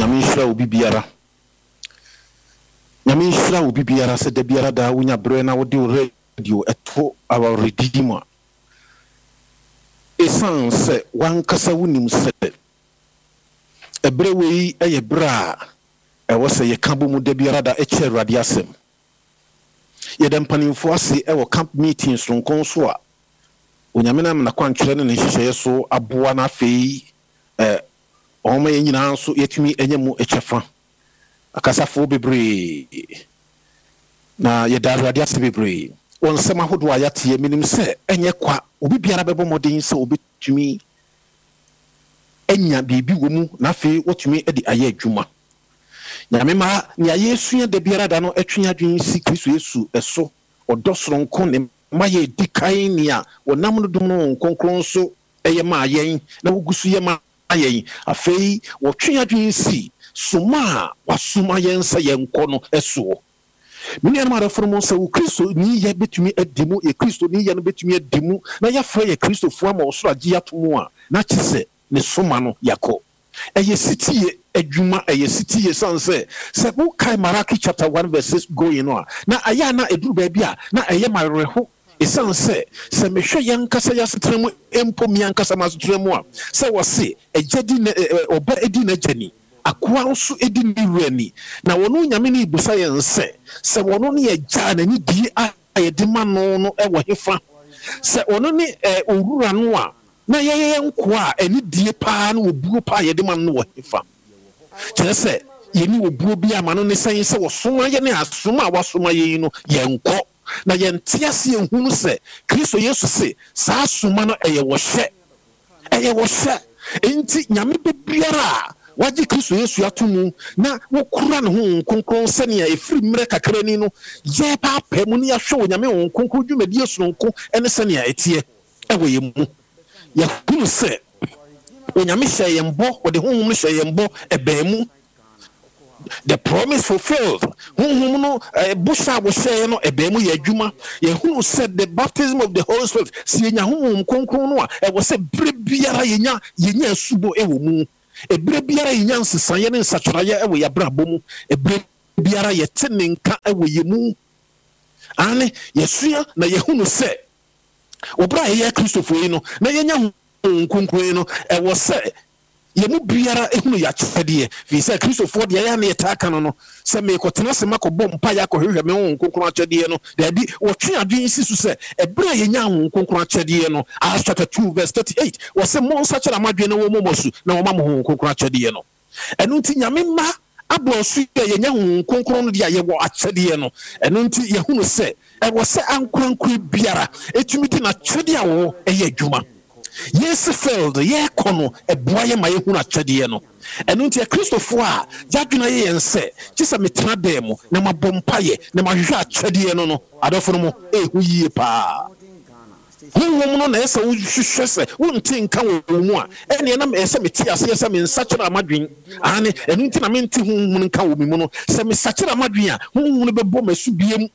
Nyamishra ubi biara. Nyamishra ubi biara se de biara da unya brena wodi radio eto our redeemer. Esan se wankasa wunim se ebrewe yi eye bra ewo se ye kambo mu de biara da eche radio asem. Ye dem panimfo ase ewo camp meetings ronkon so a onyamena na kwankyere ne nhyehyeye so aboa na afei Oma ye nyina so yetumi enye mu echefa akasafo bebre na ye darade ase bebre won sema hodo ayate minim se enye kwa obi biara bebo modin se obetumi enya bibi wo mu na fe wotumi edi aye adwuma nyame ma nya yesu de biara da no atwe adwen si Kristo Yesu eso odosronko ne ma ye dikan nia wonam no dum no konkron so eye ma yen na wogusu ye ma ayen afei wotwe adwen si suma wasuma yen sa yen kono eso mini anama da formo sa wo Kristo ni ye betumi adimu ye Kristo ni ye no betumi adimu na ya fra ye Kristo fo ama osoro agi atomu a na chise ne suma no yako eye sitie adwuma eye sitie sanse se wo kai Maraki chapter 1 verse 6 going no na aya na eduru ba bia na eye mareho esan se mehwe yankasa yasetremu empo miankasa masetremu a se wose ejadi oba edi na jani akwa nso edi niwani na wono nyame ne ibusa yense se wono ne eja na ni die ayede ma no ewo hefa se wono ne owura no a na yeye nko a eni die pa na obuo pa ayede ma no wo hefa kire se yeni obuo bi ama no ne san se wo soma ye ne asoma a wasoma ye no yenko na yentiase ehunu se Kristo Yesu se saa soma no eye wo hye enti nyame bebiara waji Kristo Yesu atumu na wokura ne ho konkron se ne efiri mre kakrani no ye pa pemu ne yahwe nyame ho konkron dwumadi esonko ene se ne etie ewo ye mu ya hunu se onyame hye yembo wo de ho hum hye yembo ebemu the promise fulfilled. Whom no busha was saying no ebemu ye adwuma ye who said the baptism of the Holy Spirit see nya hum konkron no e was say brebiara yenya subo ewo mu e brebiara yenya nsesan ye ne nsatwaraye ewo ya brabo mu e brebiara ye tenenka ewo ye mu ane yesua na ye hunu se obra ye Christopher yi no na yenya konkron no e was say yemu biara ehunu ya chede fi se Christopher de ya na yetaka no se me kotena se makobo mpa ya kohwehwe me ho nkonkron chede no da bi wotwe adwen sisu se ebra yenya ho nkonkron chede no Acts chapter 2 verse 38 wose mo nsa chara madwen no wo momosu na wo ma mo ho nkonkron chede no enu nti nyame ma abrosu yenya ho nkonkron no dia ye wo achede no enu nti ye hunu se e wose ankonkron biara etumi di na chede a wo eye adwuma yes filled ye kono eboye ma ye hunu achede no enu nti Christopher a jadwena ye yense kisa metena demo na mabompaye na mahwe achede no adofo no mo ehu yie pa won no na ese wo hwehwe se won tinka wo mu a ene na ese meti ase ese me nsachira amadwen ane enu nti na menti hun nka wo mi mu no se me sachira amadwen a hun bebo masu biem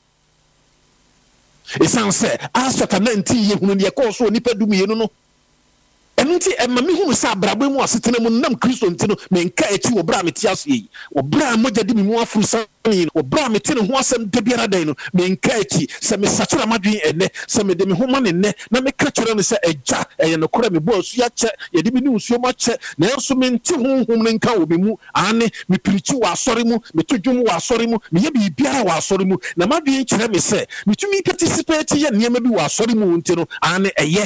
esan se asaka 19 ye hunu ne ko so nipa dum ye no enti emami hunu sa brabo mu asetena mu nam Kristo ntino menka echi wo bra meti aso yi wo bra mogya di mu afuru san wo bra meti ne ho asem de biara dan no menka echi se me sachira madwen ene se me de me homa ne ne na me ka kire no se eja eye no kora me bo asu ya che ye de me ni usuo ma che na enso me nti honhom ne nka wo me mu ane me pirichi wa asori mu me todwom wa asori mu me ye bi biara wa asori mu na madwen kire me se me tumi participate ye niam bi wa asori mu ntino ane eye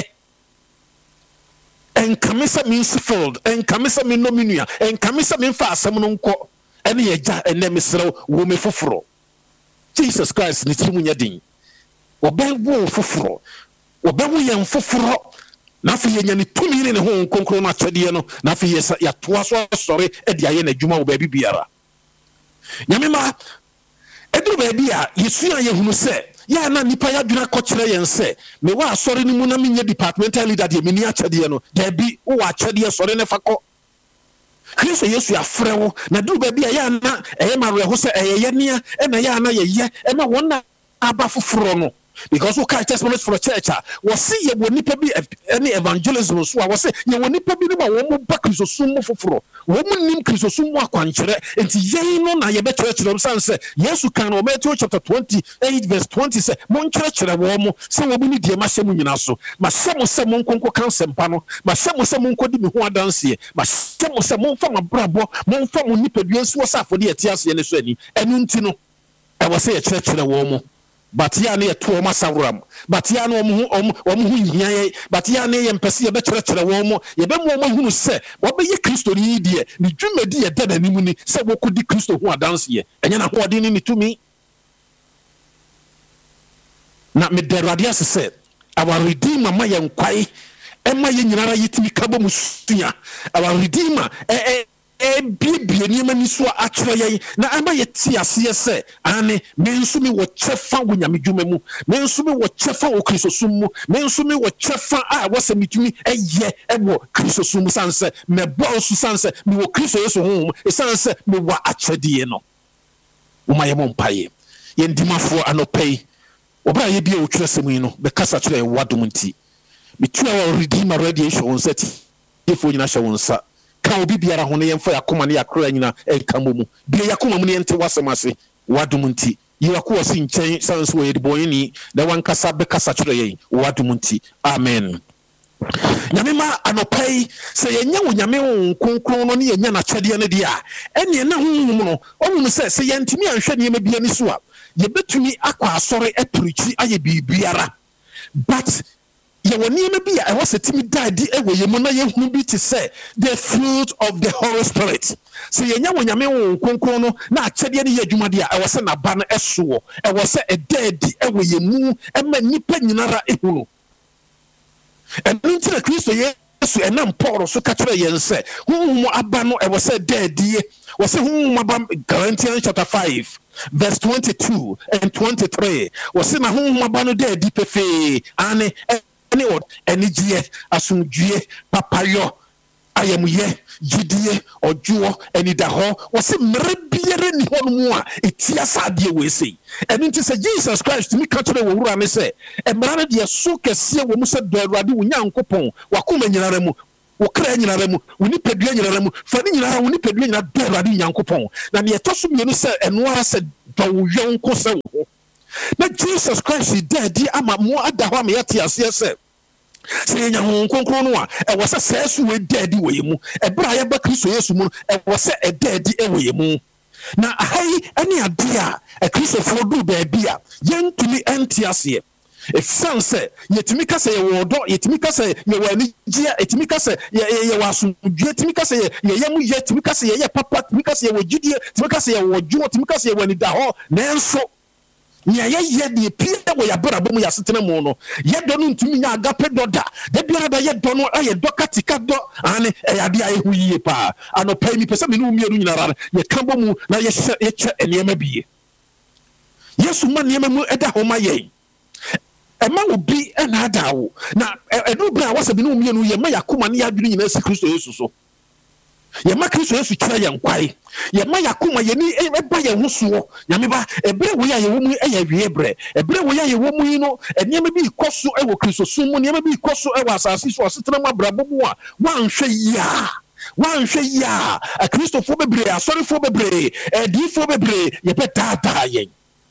en kamisa means filled en kamisa me nominua en kamisa me fa asem no nko ene ye ja ene mesrew wo me foforo Jesus Christ ni timu nyadin obewo foforo obewo ye foforo na fa ye nyane tumi ne ho nkonkro na chede no na fa ye ya toa so sori e dia ye na dwuma wo ba bibiara nyame ma eduru ba bia yesua ye hunu se ya na nipa ya dwuna kokyere yense me wa asori ni mu na menye departmental leader de meni achede no da bi wo achede sori ne fako Kristo Yesu afrewo na duru ba bia ya na eye mareho se eye ye ne e na ya na ye ye e na wona aba foforo no because we can't testimonies for the church. We see ye will nipa be any evangelism so I was say ye will nipa be no wo back Christosum foforo. Wo mu nim Christosum akwanchere enti ye no na ye be church dem san say Yesu kan o Matthew chapter 28 verse 20 say mon church wo mo say wo ni die ma hyem nyina so ma hyem say mon konko kan sempa no ma hyem say mon kodi me ho adanse ma hyem say mon fa mabrabo mon fa mon nipa dua nso sa afode etiase ne so ani enu nti no I was say a church wo mo but ya na to ma sawram but ya na omu hu hia but ya na ye mpese ye be kyerɛkyerɛ wo mo ye be mo hunu se wo be ye Kristo ni die ni dwumadi ye da nanim ni se wo kodi Kristo ho adanse ye enya na ho ɔde ni tumi na me de radia se our redeemer ma ye nkwai ema ye nyinara yitimi kabo musua our redeemer bibie ni mani so akyerɛ na ama ye ti ase se ane me nso mi wo kyefa wo nyamedwuma mu me nso mi wo kyefa wo Kristosum mu me nso mi wo kyefa a wo se mitumi eye ebo Kristosum sanse me bo nso sanse mi wo Kristo Yesu ho sanse mi wa akyɛdeɛ no wo ma ye mo mpaye ye ndimafo anopai obra ye bia wo twerɛsɛm yi no be kasa kyerɛ wadom nti mitua wo redeemer radiation on set ifo nyina hyɛ won sa ka obi biara ho ne yemfa yakoma ne yakra nyina enka mu bia yakoma mu ne ente wasɛm ase wadom nti yiwako wasi nkyɛn sanso wo yedibɔyeni na wankasa be kasa kyerɛ yɛn wadom nti amen nyame ma anopai se yenya wo nyame wo konkron no ne yenya na kyɛdeɛ ne dia ɛne na honhom no ɔmo se se yɛntimi anhwɛ ne bia ni so a yebetumi akɔ asɔre apirichi aye bibiara but ye woni me bia e was timi dadi e we mu na ye hu bi ti say the fruit of the Holy Spirit so ye nya wonyame wo konkron no na akyede ne ye adwumade a e was na ba no eso e was e dadi e we ye mu e ma nipa nyinara ehu no and until Kristo Yesu enam Paul so ka kire ye nse hu aba no e was dadi was hu aba Galatians chapter 5 verse 22 and 23 was na hu aba no dadi pefe ane energy asumdue papayo ayamuye gidie ojuo enidaho wose mrebiere ni hono a etia saade we sei eni nti se Jesus Christ mi ka kire wo wura me se emra ne de so kese wo mu se do Awurade wo Nyankopon wakoma nyinara mu wo kra nyinara mu wo ni pedua nyinara mu fa ni nyinara wo ni pedua nyinara do Awurade Nyankopon na ne etoso mienu se eno ara se do wo yonko se wo na Jesus Christ dead ama mo adaho am yete ase se se nya ho konkron no a e wose sesu we dead we mu e bra ya ba Kristo Yesu mu e wose e dead e we mu na ai ani ade a e Kristo fo do ba bia yentumi enti ase e sanse yetimi kase ye wodo yetimi kase ye wani gia yetimi kase ye wasu yetimi kase ye yemu yetimi kase ye papa yetimi kase ye wogidie yetimi kase ye wojo yetimi kase ye wani da ho nenso nya ye de pie we ya brabo mu ya setena mu no ye do no ntumi nya agape doda de biara da ye do no aye do katika do ane e ya de aye hu yie pa anopai mi pese me no mienu nyinara ye kambo mu na ye che enema biye Yesu ma enema mu eda ho ma ye ema obi na adawo na edu bra wase bi no mienu ye ma yakoma ne ya dwene nyina si Kristo Yesu so ye ma Kristo Yesu kyerɛ ye nkwai ye ma yakoma ye ni eba ye ho so nyame ba ebre wo ya ye wo mu ya wie bre ebre wo ya ye wo mu yi no enema bi ikoso e wo Kristo sum mu enema bi ikoso e wo asase so asetena mabrabo mu a wanhwɛ ya a Kristo fo bebre asɔre fo bebre edi fo bebre ye betata ye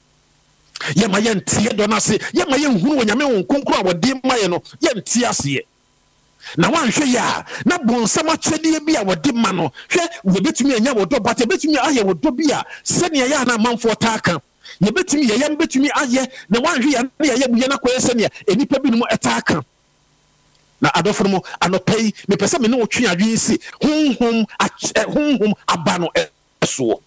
ye ma ye ntie do na se ye ma ye nhunu wo nyame wo nkonkro a wode ma ye no ye ntie ase na wanhwe ya na bonsam akyɛdeɛ bi a wode ma no hwɛ we betumi anya wodo but betumi aye wodo bi a sɛne ya na manfo taaka ye betumi ye yam betumi aye na wanhwe ya na ye buye na koyɛ sɛne enipa bi no ɛtaaka na adofo mo anopai me pese me ne wo twe adwen si honhom aba no ɛso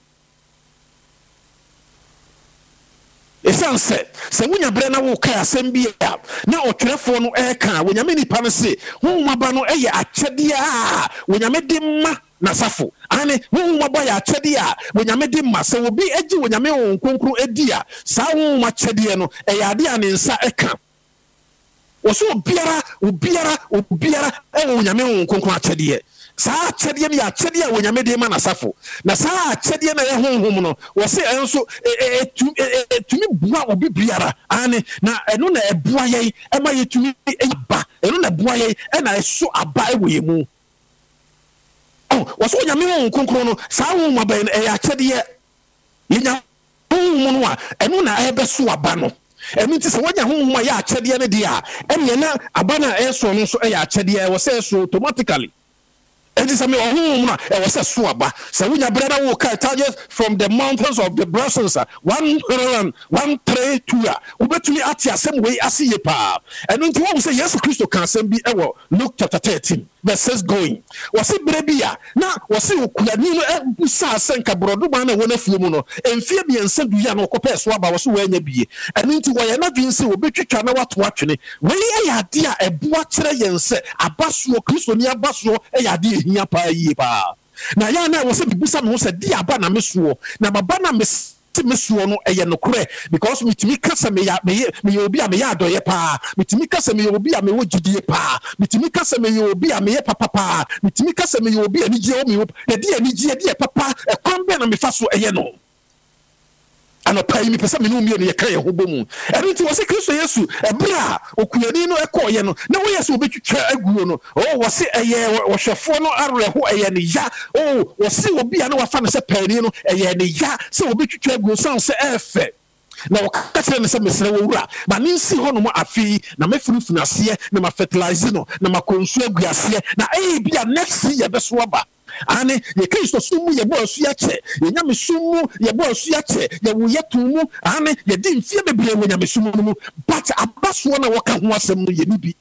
esanse se wunya bre na wo kai asem bi a na otwerefo no eka wonyame nipa no se honhomaba no eye akyede a wonyame de ma na safo ane honhomaba ya akyede a wonyame de ma se obi agi wonyame honkonkro edi a sa honhoma akyede no eye ade a ne nsa eka wo so obiara e wonyame honkonkro akyede saa chede ne ya chede a wonyame de ma nasafo na saa chede na ye honhom no wo se enso tumi bua obi biara ane na eno na ebua ye e ma ye tumi eba eno na bua ye e na eso aba e wo ye mu wo so wonyame honhom konkron no saa honhom aba e ya chede ye nya honhom no a eno na ebe so aba no emi ti se wonya honhom a ya chede ne dia ene na aba na eso no so e ya chede ye wo se so automatically. And this I mean, it was a swabba. So when your brother will target from the mountains of the Brussels, 132. Ubet to me at your same way as see pa. And when you say yes, Christo can be ever. Luke chapter 13, verses going. Was it Brebia? Now, was it Kuyanino Busa Senka Broduman and one of Fumuno, and Fabian Sendiano Copper Swabba was where you be. And into why not being so, but you can know what watching it. When I idea a boatre and say, a basso, Christo near basso, a idea. Pa na ya na wo se bibusa me wo se dia ba na mesuo na baba na mesuo no eye no kure because mitimi kasa me obi a me ya adoye pa mitimi kasa me obi a me wo gidie pa mitimi kasa me obi a me ye papa pa mitimi kasa me obi a ni gye o me de anigye de papa e kwambe na me fa so eye no ano pai mi pesa me no mi ne kan ye hobomu eno ti wo se Kristo Yesu ebra okuyani no ekoye no na wo yesu obetwitwa aguo no wo se eye wo hwefo no areho eye ne ya wo se obi a na wafa no se pani no eye ne ya se obetwitwa aguo san se efe na wakakere ne se mesere wo wura ma ne nsi ho no mo afi na mefurufuna ase na ma fertilize no na ma konsu aguase na bia next year be so aba ane ye Kristo sumu ye bo asu ya che ye nyame sumu ye bo asu ya che ye wo yetumu ane ye di mfie bebre wo nyame sumu no but abaso na woka ho asem no ye ni bi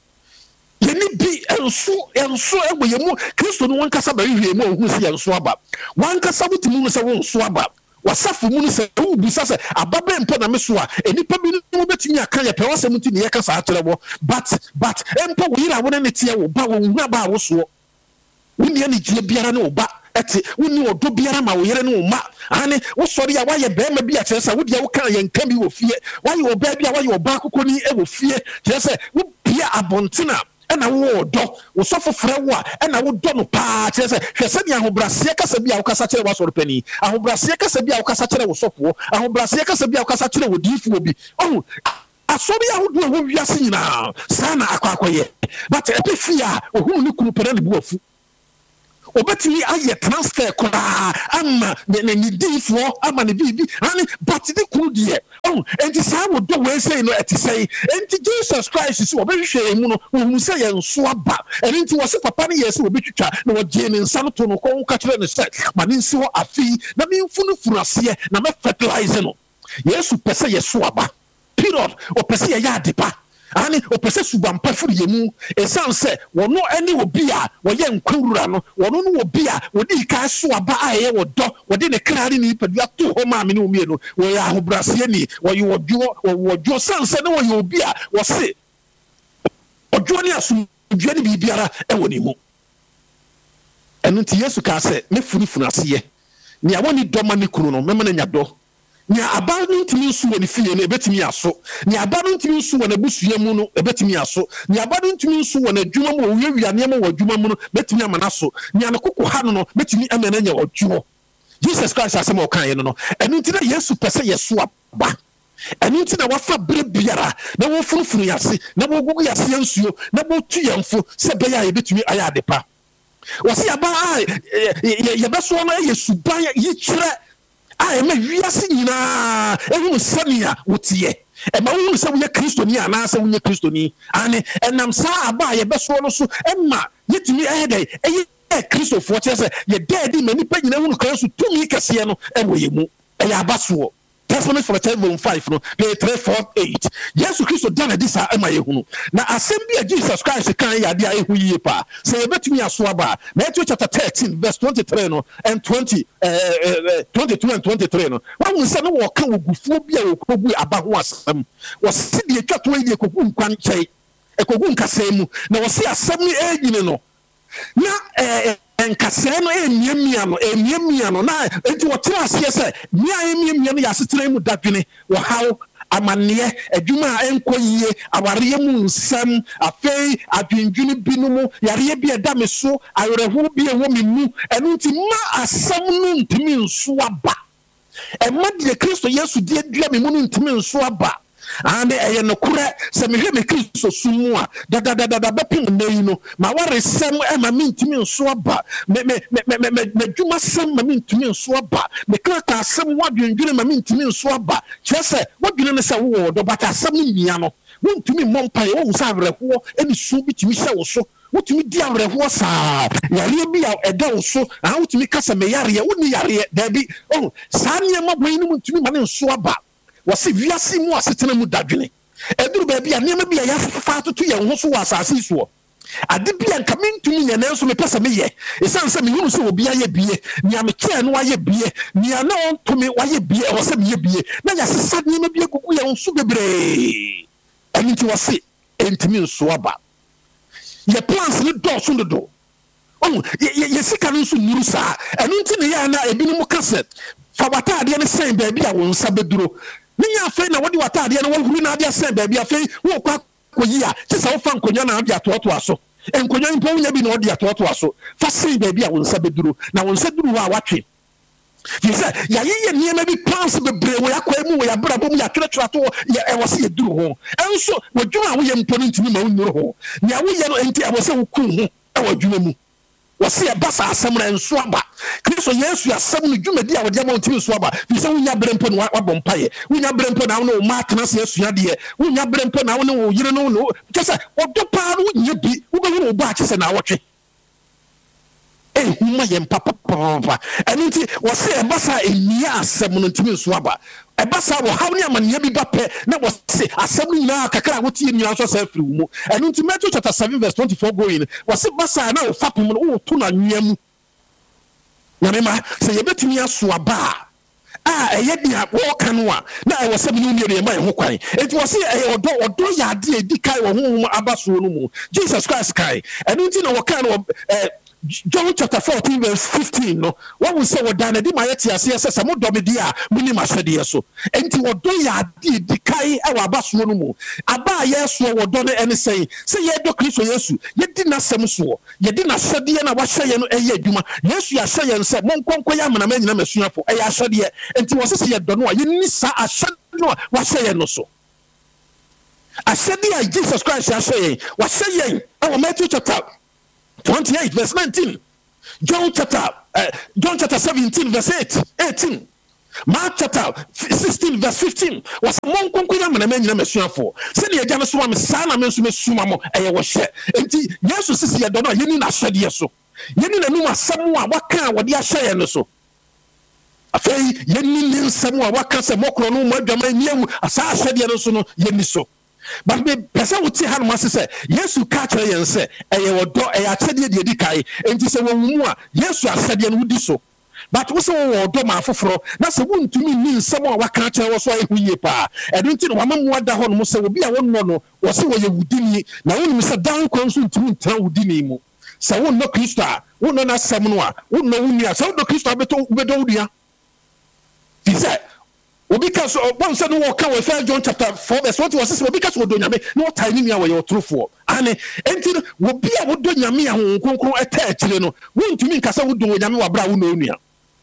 enso ewo ye mu Kristo no wankasa ba hwie mu ohu si enso aba wankasa butimu no se wo enso aba wasafu mu no se wo bisa se ababe mpo na meso a enipa bi no betimi aka ye pe wasem ti ne ye kasa akyere wo but empo wo yira wo ne tie wo ba wo hu aba wo so wuni ani gye biara ne oba ete wuni odo biara ma wo yere ne oma ane wo sori ya waye bema bi a kyeresa wo dia wo kan ye nka bi wo fie waye oba bi a waye oba kokoni e wo fie kyeresa wo bia abontina ena wo odo wo sofo frɛ wo a ena wo do no pa kyeresa hwese ne ahobrase kasa bi a wo kasa kyerɛ wo sori pani ahobrase kasa bi a wo kasa kyerɛ wo sofo ahobrase kasa bi a wo kasa kyerɛ wo diifo bi asori ahodo wo wiase nyina sana akwakoye but epefia ohunu ne kunu pere ne bu afu obetimi aye transfer kora ama ne difo ama ne bibi ani but the kunu de enti sa wo do we say no eti say enti Jesus Christ si obehwe emu no wo say ye nso aba enti wo se papa ne yesu obetwitwa na wo je ne nsa no to no ko ka kire ne say ma ne nsi ho afi na me mfunu furase na me fertilize no yesu pese yeso aba period o pese ye ya depa ani opese subampa furu yemu esanse wono ani obi a woye nkwura no wono no obi a wodi ka so aba aye wodo wodi ne krari ni padua to ho ma me no mi no wo ya ahobrase ni woye wojo sanse ne woye obi a wo se ojo ni asum dua ni bibiara e woni mu enu ti Yesu ka se me furu ase ni awoni doma ni kunu no mema na nyado ni abanu ntimi nsu woni fie no ebetimi aso ni abanu ntimi nsu wona busua mu no ebetimi aso ni abanu ntimi nsu wona adwuma mu owiawia ne ma wadwuma mu no betimi amana so ni anakoko ha no betimi amana nya wadwo Jesus Christ asem o kan ye no enu ntina Yesu pese yeso aba enu ntina wafa bre biara na wo furufuru yase na wo gugu yase yansuo na wo tu yamfo se be ya ebetimi aya adepa wasi aba ye beso no yesuban ye kire me wiase nyina ehunu samia wotie ma wonu se wo Kristo ni ana se wo Kristo ni ane enam sa aba ye beso no so ma yetimi ehede Kristo fo kyese ye dedi mani pa nyina hunu Kristo tumi kase no ewo ye mu ya abaso Testimony from 10:5 no 3:4-8 Yesu Kristo dana disa ema ye hunu na asem bi Jesus Christ kan ya dia ehu yie pa se ye betumi aso aba Matthew chapter 13 verse 23 no and 22 and 23 no wan se no wo kan ogufuo bi a okogu aba ho asem wo se de twato ye kogu nkwan kyai ekogu nkasemu na wo se asem ni enyine no na enkase no emiamia no na enti wo tira ase se mia emiamia no ya setere mu dadwene wo hawo amane adwuma enko yie aware mu nsam afei adwendwene binom yare bi eda me so ayereho bi ewo me mu enu nti ma asam no ntimi nso aba emma de Kristo Yesu de adua me mu no ntimi nso aba ane eye no kure se me hwe me Kristo sumu a da bepim nei no ma ware sem e ma mentimi nso aba me dwuma sem ma mentimi nso aba me krata sem wadwendwene ma mentimi nso aba kyese wadwene ne se wo do bata sem no mia no wontumi mmompa ye wo sa awerɛhoɔ eni su bitimi hyɛ wo so wotumi di awerɛhoɔ saa yare bi a ɛda wo so wotumi kasa me yare woni yare dabi saa nneɛma bɔyi no ntumi ma ne nso aba wasi viasi mu asetena mu dadwene eduru ba bia nneɛma bi a yafa atoto yɛ ho so wɔ asase so ade bia nka mentumi nyɛ nanso mepɛ sɛ meyɛ esan sɛ mehunu sɛ obi ayɛ bie nea mekyɛɛ no ayɛ bie nea na ɔntumi wayɛ bie ɛwɔ sɛ meyɛ bie na yɛsesa nneɛma bi agugu yɛ nso bebree ɛno nti wɔse ɛntumi nso aba yɛ plans ne dɔɔso dodo yɛ sika no nso nnuru saa ɛno nti ne yɛ na ebinom ka sɛ fa wataadeɛ ne sɛn baabi a wo nsa bɛduro ninya afei na wode wataadeɛ no wɔhuru na ade sɛn baabi afei wo kwa koyi a kyɛ sɛ wofa nkonya na ade atoatoa so nkonya mpo wonya bi na ɔde atoatoa so fa sɛn baabi a wo nsa bɛduro na wo nsa duru hɔ a watwe yɛsɛ yɛyɛ nneɛma bi plans bebree wɔ yakɔ mu wɔ yabrabɔ mu yɛatwerɛtwerɛ to ɛwɔ sɛ yɛduru ho ɛnso wɔdwuma a woyɛ mpo no ntimi ma wonnuru ho nea woyɛ no enti ɛwɔ sɛ wokum ho ɛwɔ adwuma mu wɔse ɛba saa asɛm na nso aba Kristo Yesu asɛm no dwumadi a wɔde ama ntimi nso aba fi sɛ wonya berɛ mpo na wabɔ mpaeɛ wonya berɛ mpo na wo ne wo ma atena sɛ asua deɛ wonya berɛ mpo na wo ne wo yere no no kyɛ sɛ ɔdɔ paa no wonya bi wobɛhu ne wo ba kyɛ sɛ na awɔtwe ehuma yɛ mpapapapa ɛno nti wɔse ɛba saa ɛnia asɛm no ntimi nso aba ɛba saa wɔhaw ne amanneɛ bi ba pɛ na wɔse asɛm no nyinaa kakra a wotie nyinaa nso sɛ afiri wo mu ɛno nti Matthew chapter 7 verse 24 going wɔse ba saa na wofa pom no woto no anwea mu nyamema sɛ yɛbɛtumi aso aba a ɛyɛ dia wɔka no a na ɛwɔ sɛ mene nnuane ɛma ɛho kwan enti wɔse ɛyɛ ɔdɔ yɛ ade a ɛdi kae wɔ honhom aba soɔ no mu Jesus Christ kae ɛno nti na wɔka no John chapter 14 verse 15 no what we say what done di ma yeti ase ese se mo do me di a muni ma hwede so enti wodo ya di kai e wa baso no mu aba yeso wodo no ene sei se ye do Kristo Yesu ye di na sem so ye di na hwede na wa hweye no eye adwuma Yesu ya hweye nse mo nkonko ya mana ma nyina masuafo e ya hwede enti wo se ye do no a ye ni sa ahwede no wa hweye no so ahwede a Jesus Christ ya hweye wa hweye e Matthew chapter 28 verse 19 John chapter 17 verse 18 Mark chapter 16 verse 15 was mon konkunya mana manyina masuafo se ne agya no so am sa na me nso mesuma mo eye wo hye enti Yesu sisi ye do no yeni na hwede so yeni na num asɛm a waka wode ahye no so afei yeni ni nsɛm a waka sɛ mokro no mo adwama niamu asa ahwede no so no yeni so but me person would say han say Yesu ka kyerɛ yɛn sɛ ɛyɛ wɔdɔ ɛyɛ akyɛdeɛ de edi kae enti sɛ wɔn mu a Yesu akyɛdeɛ no wodi so but wo sɛ wɔdɔ ma afoforo na sɛ wontumi ni nsɛm a waka kyerɛ wɔ so ayɛ hu yie paa ɛno nti no wama mu ada hɔ no sɛ obi a wɔnnɔ no wɔ sɛ wɔyɛ wudini na wonim sɛ dan kwan so ntumi ntena wudini mu sɛ wonnɔ Kristo a wonnɔ n'asɛm no a wonnɔ wo nua sɛ wonnɔ Kristo a wobɛdɔ wo nua fi sɛ obi ka so one said no walk with 1 John chapter 4 verse 20 was obi ka so do nyame no tiny me we trufo ane enti obi a wodo nyame a honkonkron eta akire no wontumi nka sɛ wodo nyame wa bra wo no onua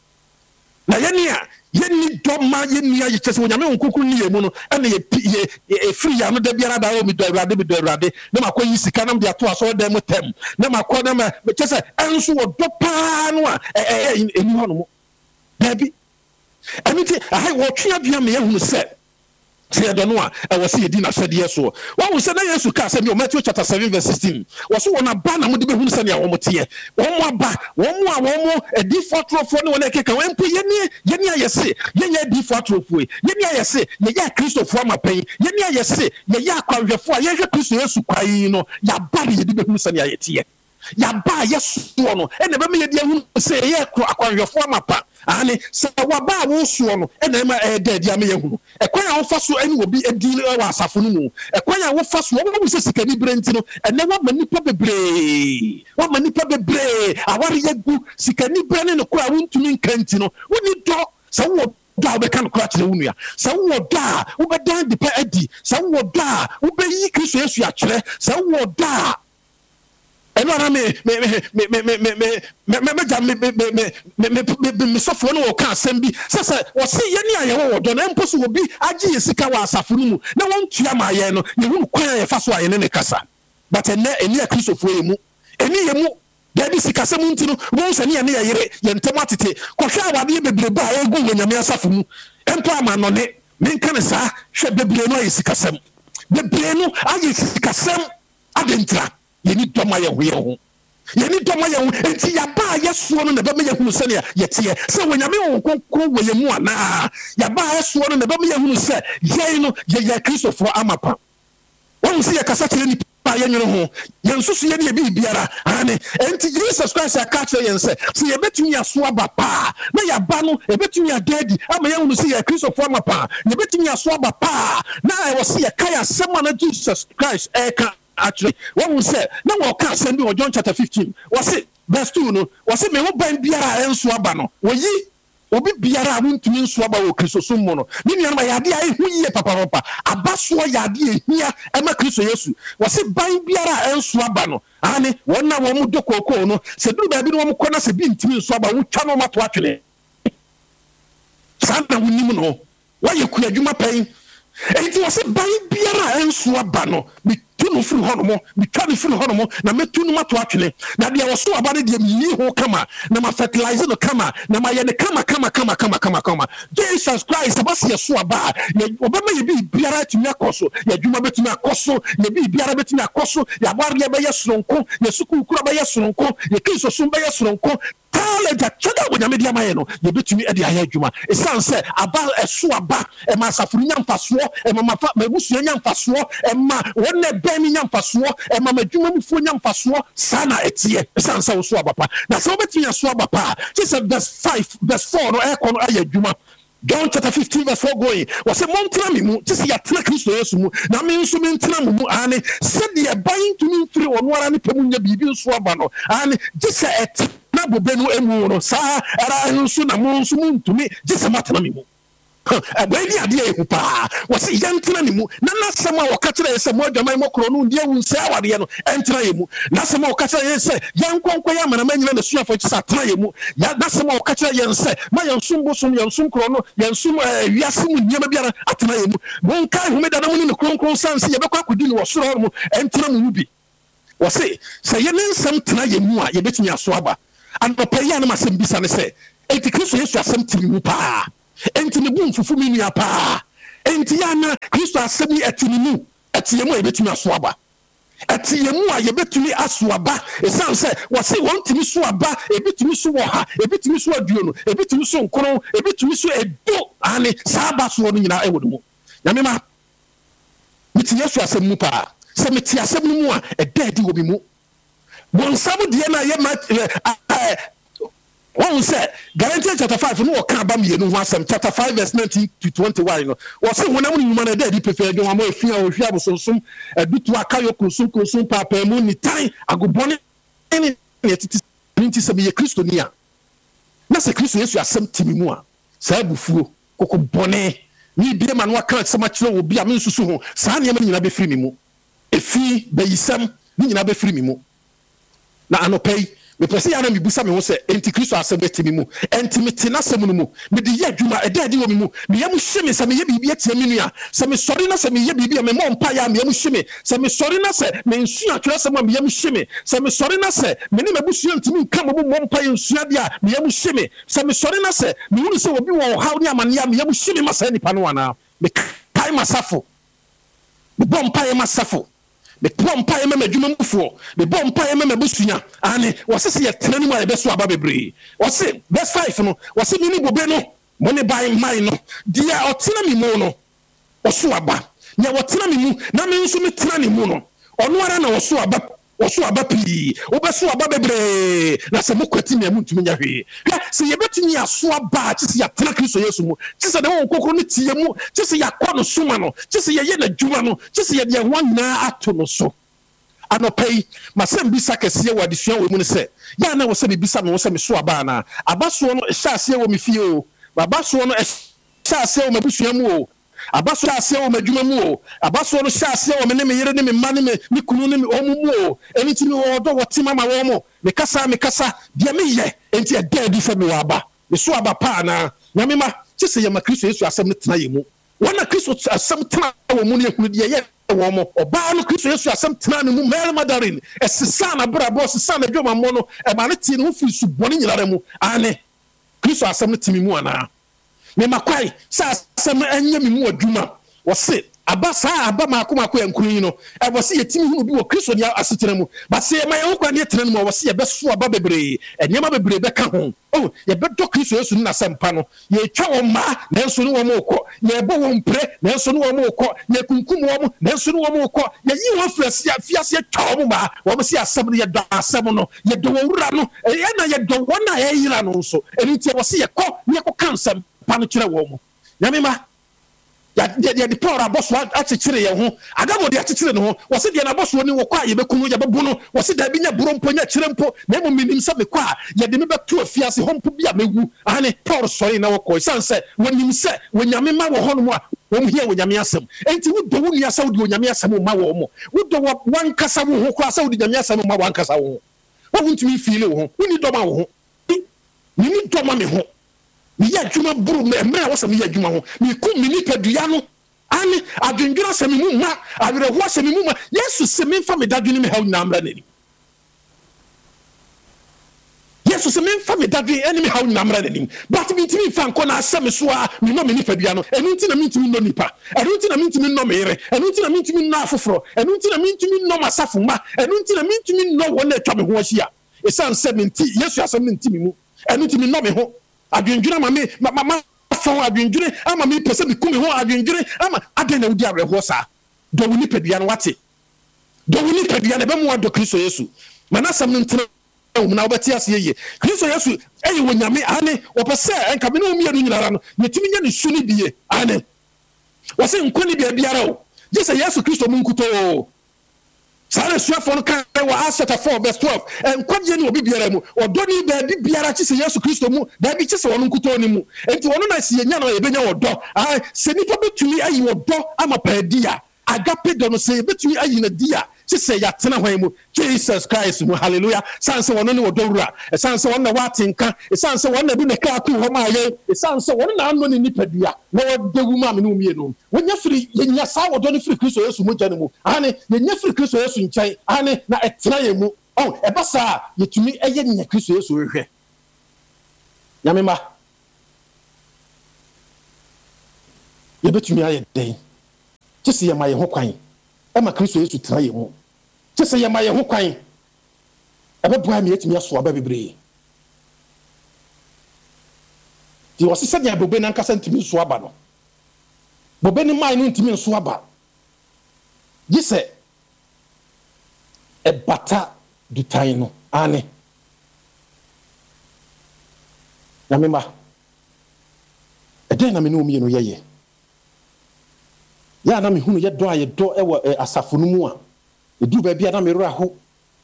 na yɛne a yɛni dɔma yɛni a yɛkyɛ sɛ nyame honkonkron ni yɛmu no ɛna yɛ free ya no da biara da o mi do awurade na makɔ yi sika na me ato aso da mu tem na makɔ na me kyɛ sɛ ɛnso wo dɔ paa no a eni hɔ no mo dabi ɛnti ahai wɔtwe adua me ehunu sɛ yɛdɔ no a ɛwɔ sɛ yɛdi n'ahyɛdeɛ so wɔn sɛ na Yesu ka sɛ me Matthew chapter 7 verse 16 wɔso wɔn aba na mo de behunu sɛ nea wɔn teɛ wɔn mo aba wɔn mo a wɔn mo adifo atorofo ne wɔn ekeka wɔn mpo yɛni ayɛse yɛnyɛ adifo atorofo yɛni ayɛse yɛyɛ kristofo amapɛn yɛni ayɛse yɛyɛ akwanhwɛfo a yɛhwɛ Kristo Yesu kwae no yɛaba ne yɛde behunu sɛ nea yɛteɛ yɛaba yɛsoɔ no ɛna bɛma yɛde ahunu sɛ yɛyɛ akwanhwɛfo amapa ane sɛ waba wo soɔ no ɛna ma ɛda dia me yɛhunu ɛkwan a wofa so ɛne obi adi wɔ asafo no mu ɛkwan a wofa so wo sɛ sikani brenti no ɛnɛ wa manipa bebree aware yɛgu sikani brene no kora wontumi nkanti no woni dɔ sɛ wo da be kan kura kire wunu ya sa wo da wo be dan de pa adi sa wo da wo be yi Kristo Yesu a kire sa wo da eno na me sofo no wo ka asem bi sese wo se ye ni aye wo do na mposo wo bi agi yesika wa asafo no mu na won tua ma ye no ye hu kwan ye fa so aye ne kasa but ene Kristo fo emu eni ye mu Debi sikase mu ntino won se ne ye yere ye ntem atete kohwa awade bebrebe a egu nyame asafo mu empo ama no ne menka ne sa hwe bebre no aye sikasem bebre no aye sikasem adentra ye ni doma ye ho ye ni doma ye ho enti ya ba ye so no na be me ye hunu se ne ye tie se wonyame won konkon wo ye mu ana ya ba ye so no na be me ye hunu se ye no ye Kristofo amapa won se ye kasa kire ni pa ye nwere ho ye nsusu ye ne ye biara ane enti Jesus Christ aka kire ye nse se ye betumi aso aba pa na ya ba no e betumi adedi ama ye hunu se ye Kristofo amapa ye betumi aso aba pa na e wo se ye kai asema na Jesus Christ eka actually what we say na we can send you John chapter 15 was it verse 2 no was it me wo ban biara enso aba no wo yi obi biara wontumi nso aba wo Kristo so mo no ni nua ma yade ai hu yie papa abaso yade ehia ema Kristo Yesu was it ban biara enso aba no ane wona wo mu dokoko no se duru ba bi no wo kona se bi ntimi nso aba wo twa no mato atwene sanda wonim no wa ye ku adwuma pen enti was it ban biara enso aba no tunu firi hono mi twani firi hono na metunu mato atwene na dia woso aba ne dia mi ho kama na ma fertilize no kama na ma ye ne kama Jesus Christ abasi yeso aba ye obama ye bi biara tumi akoso ye dwuma betumi akoso ye bi biara betumi akoso ya bari ye be yesronko ye suku kura be yesronko ye Kristo sum be yesronko tale ja chada wo nyame dia maye no ye betumi e dia ya dwuma e san se aba eso aba e ma safuru nyamfaso e ma busu nyamfaso e ma wonne bemi nyamfaso e ma madwuma mufu nyamfaso sana etie e san se wo so aba pa na se wo betumi aso aba pa Jesus verse 4 no e kono aye dwuma John chapter 15 verse 4 going was a mountain me mu tisi ya tena Kristo Yesu mu na me nso me ntena mu ane se de ban to me free ono ara ne pemu nya bibi nso aba no ane gisa et na bobe no emu no sa era nso na mo nso mu ntumi gisa matena me mu abani ade ehu pa was yantena ne mu na nasema wakatira yese mo adwaman mo kro no ndie wunse awade no entena ye mu nasema wakatira yese yankonkwa ya mana manyina na suafo kisa tena ye mu ya nasema wakatira yense ma yansum kro no yansum wiase mu nyema biara atena ye mu bonka humeda na mu ne kronkron sanse ye bekwa kudi no wosoro mu entena mu bi wose se ye nensam tena ye mu a ye betumi aso aba anopaya na masem bisa ne se enti Kristo Yesu asem tiri mu pa enti ne bu mfufu mi nua pa enti ya na Kristo asemi etinimu etiyemu ebetumi aso aba etiyemu a yebetumi aso aba esan se wose wontimi so aba ebetumi so wo ha ebetumi so aduo no ebetumi so nkron ebetumi so edo ane saba so no nyina ewodo mu nyame ma miti Yesu asemu pa se miti asemu mu a edadi wo bi mu bonsamu de na ye ma one said, Galatians chapter 5, no can be no one chapter 5, verse 19 to 21. Was it when I'm in a prefer you are more fear or fear so soon, a bit to a kayo consume papa moon time, I go bonnet any it a Christian. That's a Christian, you are some Timmy Moore. Sabu, Coco Bonnet, me be a man what can't so much will be a means to so. San Yaman in a be free me more. A fee, be some, in a be free me more. Now I no pay. Me pese ana me busa me ho se enti Kristo asebeti mu enti metena asem no mu me de ye adwuma edadi wo me mu me yam hye se me ye bibia tie me nua se me sori na se me ye bibia me mo mpa ya me yam hye se me sori na se me nsu atwere se me yam hye se me sori na se me ne mabusu ntimi nka mo mpa ye nsu ade a me yam hye se me sori na se me hunu se obi wo haw ne amane ya me yam hye ma sa nipa no ana me kai masafo me bom pa ye masafo the pompa e mema dwuma mfo the bompa e mema busunya ane wose se yetena ni mu a beso aba bebre wose verse 5 no wose ni bobe no mo ne bai mai no dia otena mi mu no oso aba nya wotena mi mu na me nso metena ni mu no ono ara na oso aba pi obeso aba bebre na se mokwati me ntumi nya hwe se yebetumi aso aba ti se yatena Kristo Yesu mu ti se de won kokoro ne tie mu ti se yakọ no suma no ti se ye na dwuma no ti se ye de wana ato no so anopai masem bisa kese ye wadesua we mu ne se ya na wo se bisa me wo se me so aba na abaso no hya se wo me fie o abaso no hyase o mabusua mu o abaso hyase o madwuma mu o abaso no hyase o me ne me yere ne me ma ne me kunu ne me omu mu o enti me wo do wotima ma wo mo me kasa dia me ye enti e da fa me wa aba me so aba pa na nyame ma kyese ye ma Kristo Yesu asem ne tena ye mu wana Kristo asem tena wo mu ne ehunu de ye wo mo oba no Kristo Yesu asem tena ne mu Mary Magdalene esisa na bra boss sisa na dwoma mo no e ma ne ti ne ho fi su boni nyinara mu ane Kristo asem ne timi mu ana me makwai sa asem anya mi mu adwuma wo se abasa aba makomako yankuru no e wo se yetimi hu bi wo Kristo ne asetena mu ba se ma ye kwa ne tena mu wo se ye beso aba bebre enyema bebre be ka ho oh ye bedo Kristo Yesu na sempa no ye twa wo ma na nso ne wo mo ko ye bo wo mpre na nso ne wo mo ko ye kunkum wo mo na nso ne wo mo ko ye yi wo fiase twa wo ma wo se asem ne ye do asem no ye do wo wura no ye na ye do wona ye yira no nso eni tie wo se ye ko ne ko kansem pa no kire wo mo nyame ma ya de power aboso akekere ye ho agamo de akekere ne ho wo se de na aboso ni wo kwa ye bekunu ye bebu no wo se da bi nya burompo nya kire mpo na mo minim se me kwa ye de me betu afiase hompo bi a megu ane power sori na wo ko sanse wonim se wonyame ma wo ho no a wo mu hia wonyame asem enti wo do wo ni asa wo de wonyame asem ma wo mo wo do wan kasa wo ho kwa asa wo de wonyame asem ma wan kasa wo wo ntumi feel wo ho wo ni do ma wo ho ni do ma me ho mi ya djuma buru me wo se mi ya djuma ho mi ku mi ni padua no ani adwendwura se mi mu ma awere ho se mi mu ma Yesu se mi fa me dadwene me hawo namra nani Yesu se mi fa me dadwene eni me hawo namra nani but mi ntimi fa nko na asem so a mi no me ni padua no enu nti na mi ntimi no nipa enu nti na mi ntimi no mere enu nti na mi ntimi no afoforo enu nti na mi ntimi no masafo ma enu nti na mi ntimi no wona atwa me ho ahia esan se mi nti Yesu asem ni ntimi mu enu ntimi no me ho adwendwura mama fon adwendwure ama me pese bi kumi ho adwendwure ama aden na wudi abre ho sa do woni padua no wate do woni padua na be mu ado Kristo Yesu manasam no ntena wo na obeti ase ye Kristo Yesu eyi wonyame ane wo pese enka me no mienu nyinara no yetimi nya ne su ni die ane wo se nkoni bia biara o Jesus Yesu Kristo mu nkuto Sare suafo no kan wa Acts 4 verse 12 nkwaje ni obi biara mu odoni ba bi biara kyese Yesu Kristo mu da bi kyese wono nkuto ni mu enti wono na se yenya no ebenya wodo se nipa betumi ayi wodo ama padia agape do no se betumi ayi na dia kyese ya tena hwan mu Jesus Christ mu hallelujah sanse wono ni wodo wura sanse wono na watenka sanse wono na bi na ka ku ho ma ye sanse wono na anno ni nipadua na wodewu ma me no mie no wonya firi yenya sa wodo ni firi Kristo Yesu mu jane mu ane yenya firi Kristo Yesu nkyai ane na etena ye mu oh ebasa yetumi eye nya Kristo Yesu hwehwe nyamema ye betumi aye den kyese ye ma ye ho kwan ema Kristo Yesu tena ye mu kyese ye ma ye ho kwan ebeboa me yetumi aso aba bebre di wasi sɛ dia bobe nan kasa ntimi so aba no bobe ni mai no ntimi so aba gise e bata dutai no ane na mema e den na me no mi no yeye ya na me hunu ye do aye do e wo asafo no mu a e du ba bia na me rura ho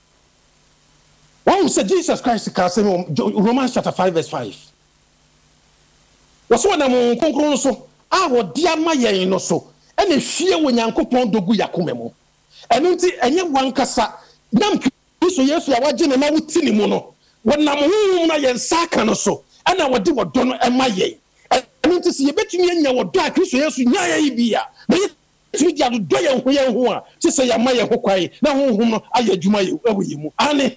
why say Jesus Christ ka say Romans chapter 5 verse 5 waso na mo konkron so a wo dia ma yen no so ene hwie wo Nyankopɔn dogu yakoma mu eno nti enye wankasa nam Kristo Yesu ya waje ne na wuti ni mu no wonam hu na yen saka no so ana wode wodo no ema yen eno nti se yebetumi anya wodo a Kristo Yesu nya ya bia na yetumi dia do yen ho a se se ya ma yen ho kwai na ho no aye adwuma ye ewo ye mu ane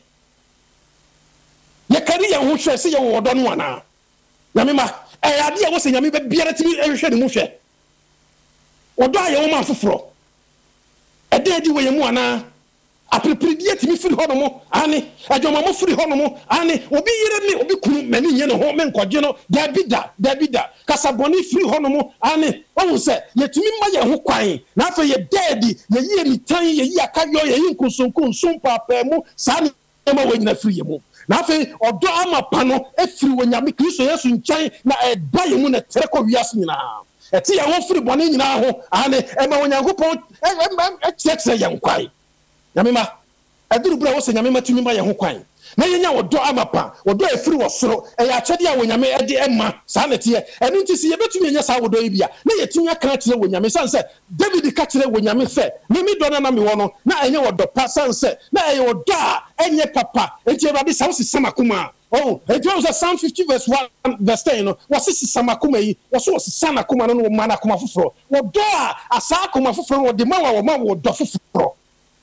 ye kari yen ho hwe se ye wodo no ana na mema ade a wo se nyame be biara timi ehwe ne mu hwe wodo aye wo ma foforo ede edi wo ye mu ana aprepredi timi firi ho no mo ane adwoma mo firi ho no mo ane obi yire ni obi kunu mani nye ne ho me nkoje no dabida kasaboni firi ho no mo ane wo se yetimi ma ye ho kwan na afa ye dedi ye yi ni tan ye yi akayo ye yi nkonsonkon papa mu sa ne ma wo nyina firi ye mu na afa odo ama pa no efiri wo nyame Kristo Yesu nkyai na eba ye mu na tere ko wiase nyina eti ya wo firi boni nyina ho ane ema wo Nyankopɔn ekyekye ye nkwai nyamema aduru bra wo se nyamema tumi ma ye ho kwan na yenya wodo amapa wodo efiri wosoro eya achede a wonyame ede emma saa nete enu nti si yebetumi enya saa wodo ibia na yetumi aka kire wonyame sanse David ka kire wonyame se mimi do na me wono na enye wodo pa sanse na eye wodo a enye papa enti Awurade saa wosi samakuma oh enti wo Psalm 50 verse 1 verse 10 no wosi samakuma yi wosi sanakuma no mana kuma foforo wodo a asa kuma foforo wo de ma wo wodo foforo.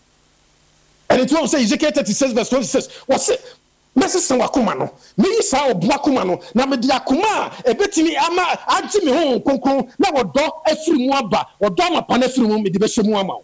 And it will say Ezekiel 36 verse 26. What's it? Message some wakumano. Me sa obuakumano. Na me dia kuma ebetimi ama agye me ho konkron na wodo afiri mu aba. Wodo ama pa na afiri mu me de behye mu ama.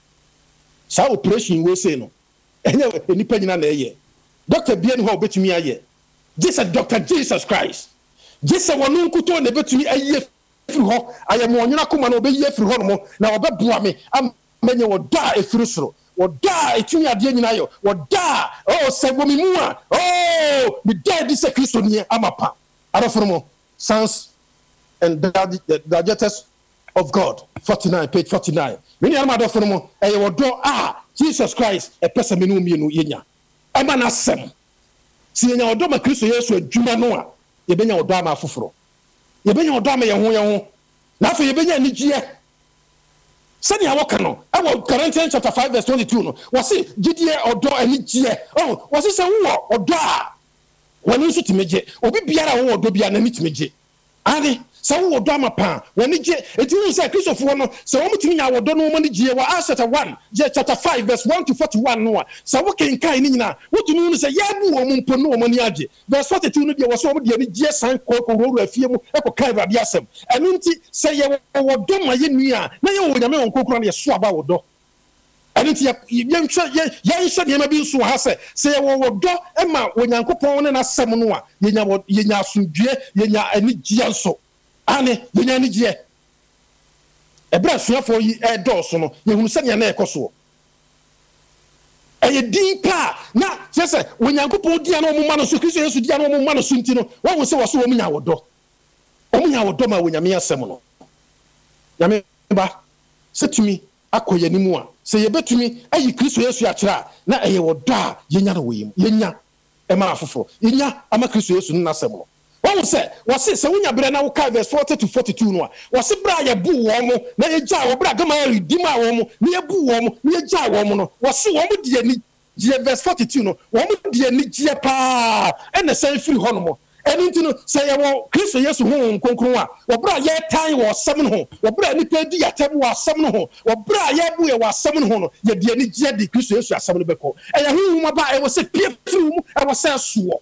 Sa operation we say no. Enye enipa nyina na eye. Dr. Bien ho obetimi aye. This is Dr. Jesus Christ. This is wonu nkuto na ebetimi aye afiri ho. Aye mo onwena kuma na obeyi afiri ho no mo na obebua me amenye wodo afiri soro. Woda etumi ade nyina yo woda oh segomi mu a oh the dead is a Christo ni amapa adoformo Sons and Daughters of God 49 page 49 many am adoformo eye wodo Jesus Christ e pesa menu mienu yenya ema na sem si yenya wodo ma Christo Yesu adwuma no a yebenya wodo ama afoforo yebenya wodo ama ye ho na afa yebenya nigie Sani awoka no awo Corinthians chapter 5 verse 22 no wasi gidie odo ani gie oh wasi se wo odo a wani nso timeje obi biara wo odo bia na ni timeje ani se wo odo amapa wani gie etinu se Christopher no se wo mutimi nya odo no mo ni gie wa Acts chapter 5 verse 1 to 41 no se wo kenkan ni nyina wotunu no se yabu wo mu mpo no wo mani age verse 42 no dia wo se wo de ani gie san kokoro afie mu ekoka Awurade asem enu nti se ye wo do ma ye nua na ye wo nyame won kokoro na ye so aba wo do enu nti ye nso de ma bi nso ha se ye wo do e ma Onyankopɔn ne na asem no a ye nya asundue ye nya ani gie nso ane yenya ni gie ebra suafo yi edoso no yehunu se ne ekoso eye dinka na sese Onyankopɔn dia na omuma no so Kristo Yesu dia na omuma no so nti no wo se wo so omunya wodo ma Onyame asem no nyame ba setumi akoye ni mu a se yebetumi ayi Kristo Yesu akira na eye wodo a yenya na woyim yenya e ma afoforo yenya ama Kristo Yesu na asem no wasi se wunya bere na woka verse 40 to 42 no wasi bra ye bu wo mo na ye gya wo bra gama redeem wo mo na ye bu wo mo na ye gya wo mo no wasi wo mo de ani gye verse 42 no wo mo de ani gye pa ene san firi ho no mo eni nti no se ye wo Kristo Yesu ho konkron a wo bra ye tan wo asem no ho wo bra ni pa di yatem wo asem no ho wo bra ye bu ye wo asem no ho no ye de ani gye di Kristo Yesu asem no beko e ye hu ma ba e wo se pie firi mu e wo se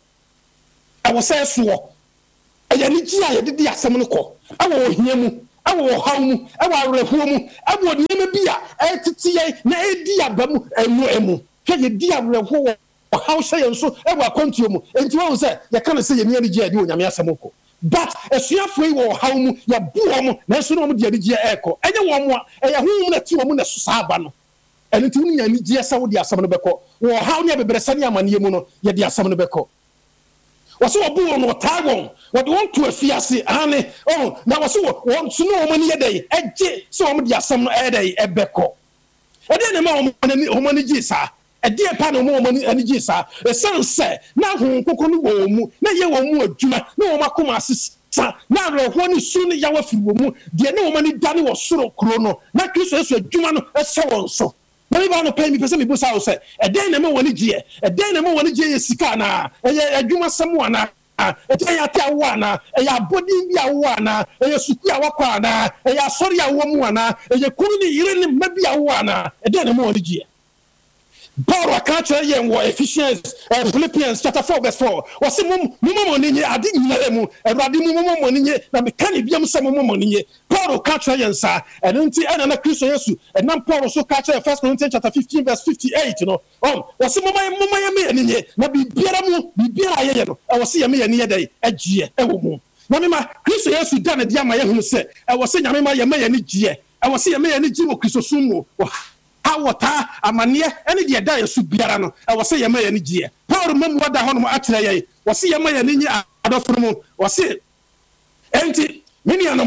so aya ni ji aye de asem no ko awo ohia mu awo haw mu awo arehuo mu awo niema bia etitiye na edi abamu emu hwe ye di arehuo haw hye nso awo akontuo mu enti wo se ye kan se ye ni ji ade Onyame asem ko but esuafo yi wo haw mu ya buo mu na so no mu de ji eko enye wo mu eya hu mu na ti wo mu na so saaba no eni ti nya ni ji asa wo de asem no beko wo haw ne bebresa ne amane mu no ye de asem no beko wasi wo bu no tagon what want to afiase ane oh na wasi wo so no mani yedai eje so wo de asem no edai ebeko ede ne ma wo mani ji sa ede pa no mo mani ani ji sa esanse na hu kokko no wo mu na ye wo mu adwuma na wo makoma asisa na reho ni su ne yawa firi wo mu de ne wo mani dane wo soro kro no na Kristo Yesu adwuma no ehye wo nso Many people pay me person me busa o say e den na me woni gie e den na me woni gie ye sika na e adwuma sam wana e den ya ta wa na e ya bodi bi awo na e ya suku ya wakwa na e ya sori ya wo mu na e ya kunu ni yire ni mabi awo na e den na me woni gie Paul akacha ye wo Ephesians Philippians chapter 4 verse 4 wose mum ni ade nyina mu Awurade mum ni na me kan biam sam mum ni Paul akacha ye nsa enti ena na Kristo Yesu enam Paul so kacha 1 Corinthians chapter 15 verse 58 no wose mum ye me ni na bibiara ye no wose ye me ni dai agie wo mu na me ma Kristo Yesu da na dia ma ye hunu se wose nyame ma ye me ni gie wose ye me ni gie wo Kristo sumu awota amane ene de da yesu biara no e wo se ye ma ye ni gie Paul mamu wada ho no akire ye wo se ye ma ye ni adoforo mu wo se enti mini anomo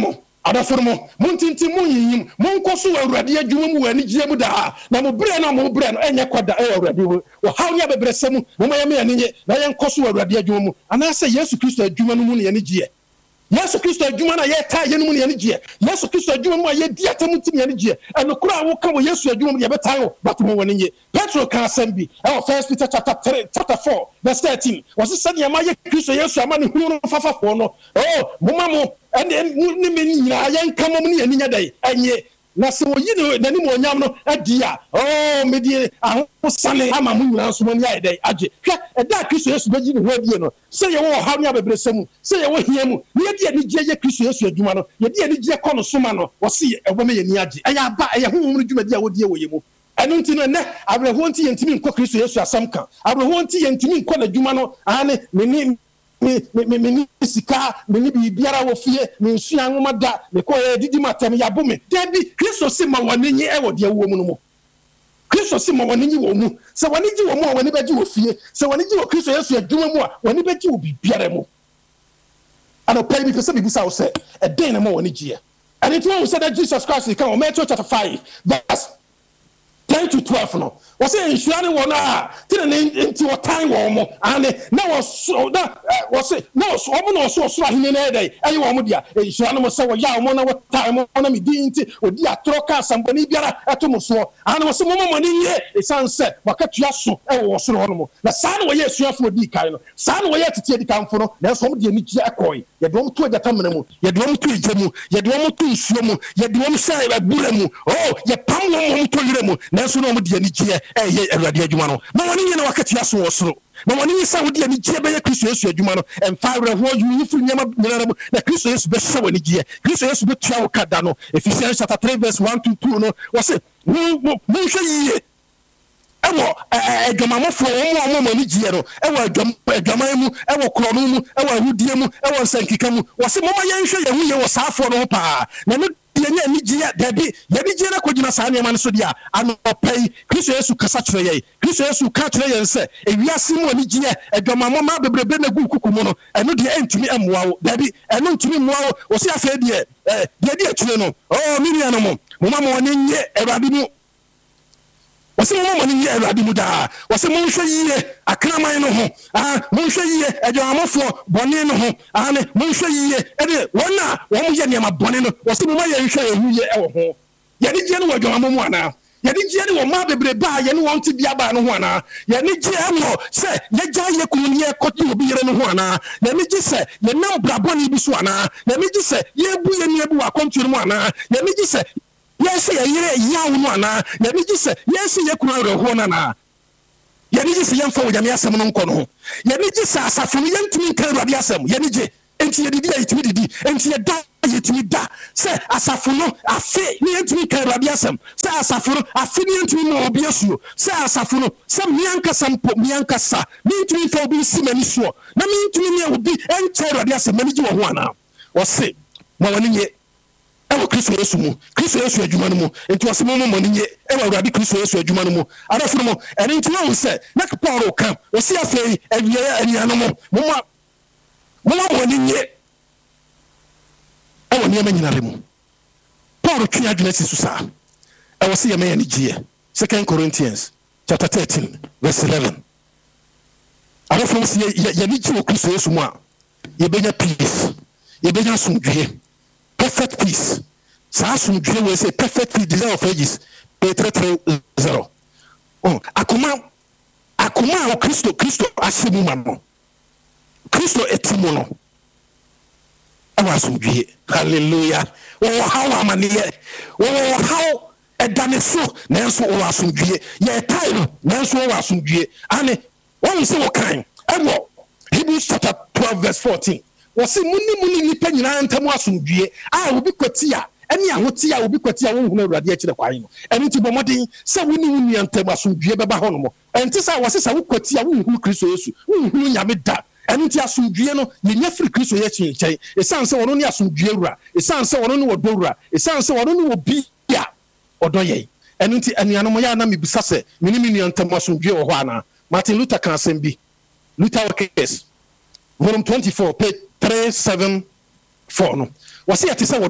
Adaformo muntinti munyim munkoso awurade adwuma mu wani gye mu da na mo bre no enye kwada awurade wo haw nya bebresem mo mayame anenye na yenkoso awurade adwuma mu anase Yesu Kristo adwuma no mu ne yani gye Yesu Kristo adwuma na yeta ye no mu ne yani gye Yesu Kristo adwuma mu ayedi atamuti ne yani gye enokura wo ka wo Yesu adwuma mu ye betan wo batomo woni nye Petro kan asembi 1 Peter chapter 4 verse 13 wose sane ya ma ye Kristo Yesu ama ne hunu no fafafo no moma mo and ni me nyina yanka mom ne yani nyadai anye na se wo yi nani mo nyam no adia me die ahosane ama mu nyina so mani ayedai age hwe eda Kristo Yesu beji ne ho adie no se ye wo ha nya bebresem se ye wo hia mu ne die ni gye ye Kristo Yesu adwuma no ye die ni gye kono soma no wo se ye ebo me ye ni age aya ba eye honhom no dwuma dia wo die wo ye mu enu nti no ne abrehon ti yentimi nko Kristo Yesu asam kan abrehon ti yentimi nko na dwuma no ane me sika me bi biara wo fie me nsua nwoma da me ko didi matam ya bome dabi Kristo se ma wanenyi e wo de wo mu no mo Kristo se ma wanenyi wo mu se wanenyi wo mu a wani beji wo fie se wanenyi wo Kristo Yesu adwuma mu a wani beji wo bi biara mu ana pay bi pese bi bisa wo se e den na mo wanenyi e and it was said that Jesus Christ come on Matthew chapter 5 verse 10 to 12 no was say insurance wona tire nti wo tan wo mo ane na was say no so omo no so ahine na edai ayi wo mo dia insurance mo say wo ya mo na wo tan mo na me di nti odi atro ka sambani biara eto mo so ane wo say mo ni ye esanse wakatua so e wo so no mo na sa na wo ye suafo di kai no sa na wo ye tete di kanfo no na so mo di ani gie ekoi ye do mo to agata mena mu ye do mo to ejemu ye do mo to nsuo mu ye do mo sai ba bura mu ye pam mo to yire mu na so no mo di ani gie ye awurade adwuma no ma woni nyina wakatia so wo soro ma woni sa wo di ani gie be ye Kristo Yesu adwuma no emfaare ho yu yifuru nyama nyina mu na Kristo Yesu be hye woni gie Kristo Yesu be tua wo kada no Ephesians chapter 3 verse 1 to 2 no wo se mo hwe yie ewo adwamamofo wo mo ni gie no ewo adwaman mu ewo krono mu ewo ahudie mu ewo sankika mu wo se mo ma ye hwe ye hu ye wo saafo no pa na no ye ni gie dabi ye ni gie na kogina sa ne man so dia anopai Kristo Yesu kasa kire ye Kristo Yesu ka kire ye nse ewiase mu ni gie adwamamo ma bebrebe na gu kuku mu no eno de entumi amoa wo dabi eno ntumi moa wo wo se afa de de akire no mi nua no mo ma mo ni nye Awurade mu wase mo ni nye Awurade mu da wase mo hwe yie akraman no ho mo hwe yie adwamafo bone no ho ane mo hwe yie ede wona wo mo ye ne ma bone no wase mo ma ye hwe ehu ye e wo ho ye ni je no wadwamamo mu ana ye ni je ni wo ma bebre ba ye ni won ti bia ba no ho ana ye ni je mo se ye ja ye kunu ye koti obi yere no ho ana ye ni je se ye nam braboni bi so ana ye ni je se ye bu ye ni ebu akonturu mu ana ye ni je se yes ye yire yawo no ana ye ni je se yes ye kunu reho na na ye ni je se yemfa wo nyame asem no nko no ye ni je se asafo no yentumi nka Awurade asem ye ni je enti ye didi yetumi didi enti ye da yetumi da se asafo no afi ni yentumi nka Awurade asem se asafo no afi ni yentumi mo obi asuo se asafo no se mianka sampo mianka sa ni yentumi fa obi si mani suo na mi yentumi ne obi enka Awurade asem mani ji wo ho ana o se mo woni nye ewo Kristo Yesu mu Kristo Yesu adwuma no mu enti wose mo ni nye ewo Awurade Kristo Yesu adwuma no mu arafo mo ene enti wo se na Paul kan o se afei awiya aniano mo ni nye ewo ni amanyina le mu Paul twa adwuna si susa ewo se ye ni gie 2 Corinthians chapter 13 verse 11 arafo mo se ye ni gie o Kristo Yesu mu a ye benya peace ye benya sumdwe perfect peace. Sasum we say perfect peace, desire of ages. Peter 3:0. Akuma o Kristo asemu mano. Kristo etimono. Awasumdwe. Hallelujah. How amaniye. How edaneso nanso awasumdwe. Ye time nanso awasumdwe. Ane one say what kind? Ewo Hebrews chapter 12 verse 14. Wose muni nipa nyina ntamu asumdwe obi kwatia ene ahotia obi kwatia wo hunu Awurade akire kwan no ene ti bomodin se wuni ntamu asumdwe beba ho no mo enti sa wose sa wo kwatia wo hunu Kristo Yesu wo hunu nyame da ene ti asumdwe no yenya firi Kristo ye chinchen esanse wono ne asumdwe wura esanse wono ne wodowura esanse wono ne obi ya odoye ene ti anuano mo ya na mebisa se mini ntamu asumdwe wo ho ana Martin Luther kan sembi Luther Workers volume 24 page 374 no wase yate se wodo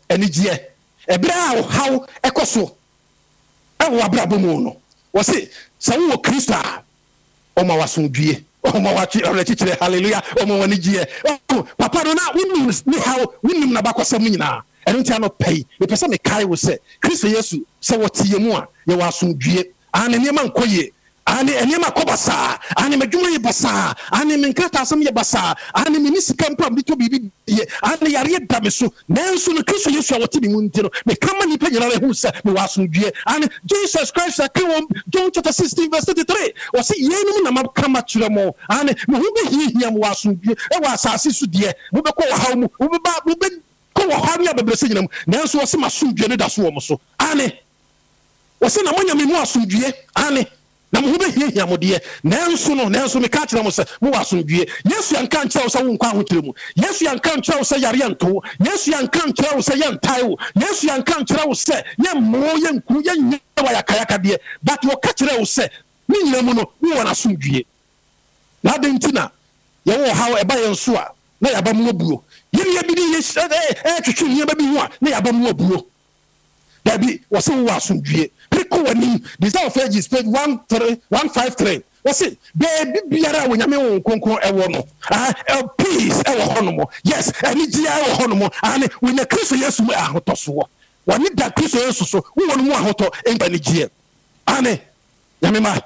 enigye ebra how ekoso ewo abrabo mu no wo se sawo wo Kristo a o ma wasundue o ma wachi rechichire hallelujah o ma wanigye papa no na wunnim ni how wunnim na bakosam nyina eno ntia no pay me pese me kai wo se Kristo Yesu se wo tie mu a ye wasundue ane niema nkoye ane eniema kobasa ane medwuma ye basa ane menkata asem ye basa ane minisika mpam bi to bibi ye ane yare da me so nanso no Kristo Yesu a wote bi mu ntino me kama ni pa nyina hu se me wasundue ane Jesus Christ akem John chapter 16 verse 33 o se yenum na makama kire mo ane me hu be hihia mo wasundue e wa asase so de mo be ko ha mu mo be ko ha nya bebrese nyina mu nanso o se masundue ne da so wo mo so ane o se na monya me mu asundue ane na mo be hia modie nanso me ka kire mo se mo wasundue Yesu yanka nkire wo se wo nkwa ahotire mu Yesu yanka nkire wo se yare anto Yesu yanka nkire wo se yantai wo Yesu yanka nkire wo se yemmo yenku yenye wa yakayaka de but wo ka kire wo se ni nyina mu no wo na asundue na dentina ye wo hawo eba yenso a na yaba mu obuo yiri bi di twetwe nyeba bi ho a na yaba mu obuo dabi wo se wo asundue Pico wani Desire of Ages page 153 what's it baby biara wo nyame wo konkon ewo no peace ewo honomo yes ani dia ewo honomo ani we na Kristo Yesu mu ahotoso wo wani da Kristo Yesu so wo no mu ahoto empani gie ani nyame ma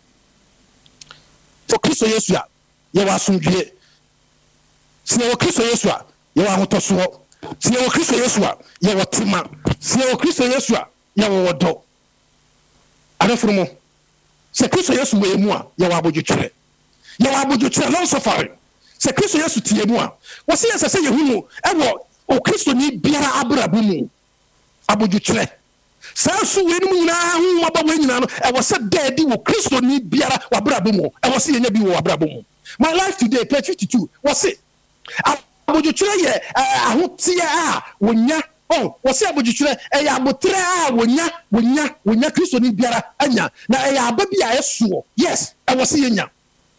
for Kristo Yesu a ye wa asundue si wo Kristo Yesu a ye wa ahotoso wo si wo Kristo Yesu a ye wo tima si wo Kristo Yesu a ye wo wodo adefrumo se Kristo Yesu mo emu a ye wa abodwetwere long suffering se Kristo Yesu tie mu a wo se yesa se yehunu ewo o Kristo ni biara abrabo mu abodwetwere sa so wenum nyina hu maba wenyina no ewo se deadi wo Kristo ni biara wabrabo mu ewo se yenya bi wo wabrabo mu my life today page 52 wo se abodwetwere ye ahotie a wonya wose abodwetwere eya abotre a wonya Kristo ni biara anya na eya ababi a esuo yes wose yenya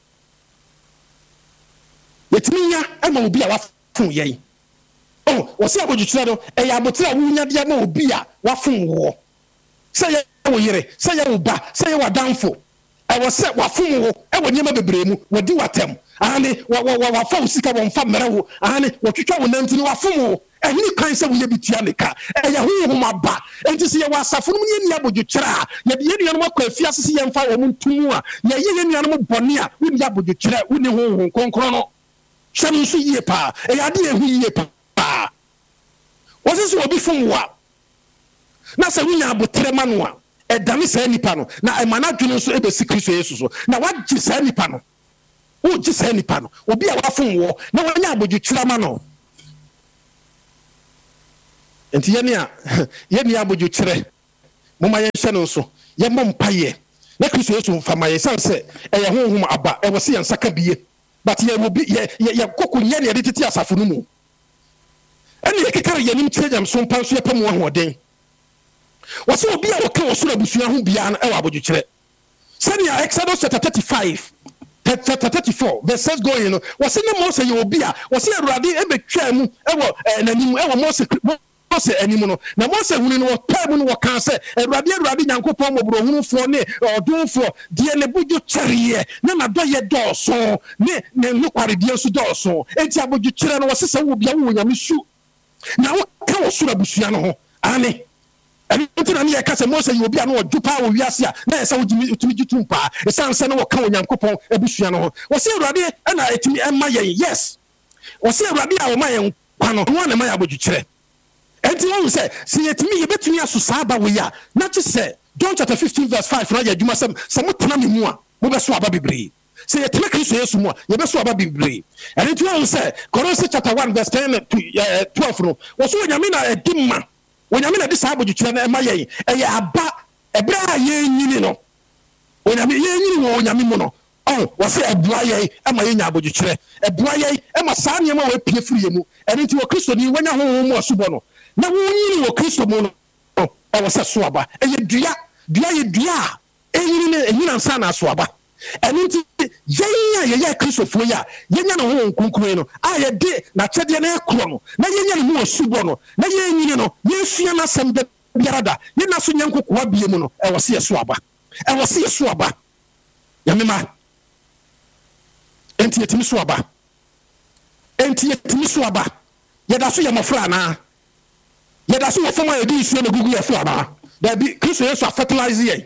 yetiminya ema obi a wafun yen wose abodwetwere no eya abotre a wonya dia ma obi a wafun wo se ye wo yire se ye wo ba se ye wadanfo wose wafun wo nyema bebre mu wodi watem ane wafa usika wonfa merewo ane wotwetwa wo nantini wafun wo ehini kan se wo ye bitua neka eya honhom ba enti se ye wasafo no ye nia bodwetwere a ye de ye nuanom akwafi asese ye mfa wo ntumu a ye nuanom bone a wo nia bodwetwere wo ni honhom konkron no hwem so yie pa eya de ehu yie pa wose se obi fun wo a na se wo nya abotre ma no a edame sa nipa no na emana dwene so ebesi Kristo Yesu so na wagye sa nipa no o ji sa nipa no obi a wafun wo na wanya abodwetwere ma no enti ye ni abodwetwere moma ye hye no so ye mompaye na Kristo Yesu mfama ye sanse eye honhom aba e wose ye nsaka biye but ye obi ye kokunye ne tete asafo no mu ene ye kekare ye nim tiagam so mpan so ye pamu ahoden wose obi a woka wosoro abusua ho bia na e wa abodwetwere senia Exodus chapter 35 34 verses going no wose ne Mose ye obi a wose Awurade ebetwa mu ewo nanim ewo Mose animu no na Mose hunu no tabu no woka se Awurade Nyankopɔn mobrohunufo ne odunfo de ne budwo kyereye na do ye dɔɔso ne nokwaredie so dɔɔso enti abodwetwere no wose se wo bia wo nyame su na wo ka wosoro abusua no ho ane entina ne yeka se Mose ye obi a no odjupa wo wiase a na yesa wotumi gitumpa esanse ne wo ka Onyankopɔn abusua no ho wose Awurade na etimi emma yen yes wose Awurade a wo ma yen kwa no ho na ma ya abodwetwere enti won se yetimi ye betumi aso saaba wo ya na che se John chapter 15 verse 5 na ya dwuma se mo tena me mu a mo beso aba bebre se yetime Kristo Yesu mu a ye beso aba bebre enti won se Colossians chapter 1 verse 10 to 12 no wo so nyame na edimma wonyame na de sa abodwetwere na ema yen eye aba ebra ye nyini no wonyame ye nyini wo wonyame mu no wose ebua ye ema ye nya abodwetwere ebua ye ema saa ne ema we pie firi ye mu enti wo Kristo ni wanya honhom mu asubo no na wonyini wo Kristo mu no wose so aba eye dua ye dua enyini ne enyina nsa na so aba ɛno nti yɛn a yɛyɛ Kristofo ya yɛnya no ho nkonkron no a yɛde na kyɛdeɛ na ɛkorɔ no na yɛnya no ho asubɔ no na yɛnyini no yɛsua no asɛm da biara da yɛna so nya nkokoa bie mu no ɛwɔ se yɛ so aba yɛmema enti yɛtumi so aba yɛda so yɛ mmɔfra anaa yɛda so wɔ fam a yɛde nsuo no gugu yɛ so anaa dabi Kristo Yesu a fertilize yɛn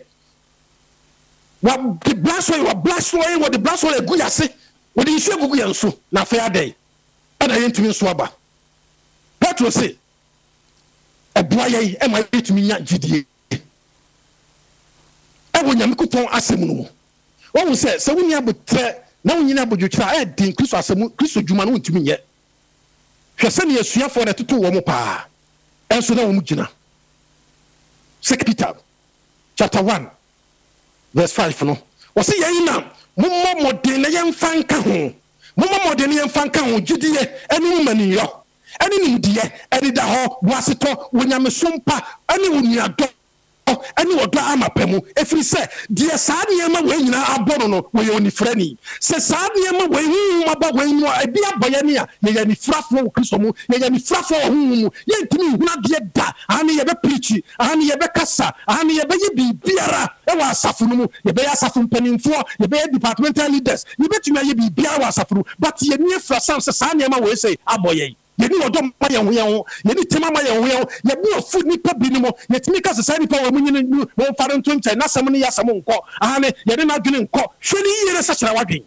the blast oil the blast oil egu yase we the issue gugu yanso na fa adai ana yentumi nso aba Petro say eboa yai e ma yetumi nya gidie e wo nyame kupon asem no mu wo say se woni abotre na woni na abodwotira e din Kristo asem Kristo dwuma no ntumi nye hwese ne asuafo na toto wo mo pa enso na wo mu gina 2 Peter chapter 1 verse 5 no wo say yen na mommo modern na yen fanka ho gidie eni maniyo eni nimdiye eni da ho boaseto wonyamesompa eni woniado eni wodo amapemu efiri se die saa niema we nyina abono no we onifrani se saa niema we hu maba we no ebi aboye ne a ye ya nifrafo wo Kristo mu ye ya nifrafo wo hu mu ye ntimi huna de da ani ye be preach ani ye be kasa ani ye be ye bibiara e wa asafo no mu ye be asafo mpanimfo ye be departmental leaders ye betumi ye bibiara wa asafo but ye ni frasam se saa niema we say aboye yeni odom ma ye ho yeni tema ma ye ho ye bi ofu nipa bi ni mo yetimi ka sesa nipa wo munyi no wo fare nto nkyɛ na sam ne yasam nko ahane yeni na dwene nko hwe ni yere sa kyerɛ wadwen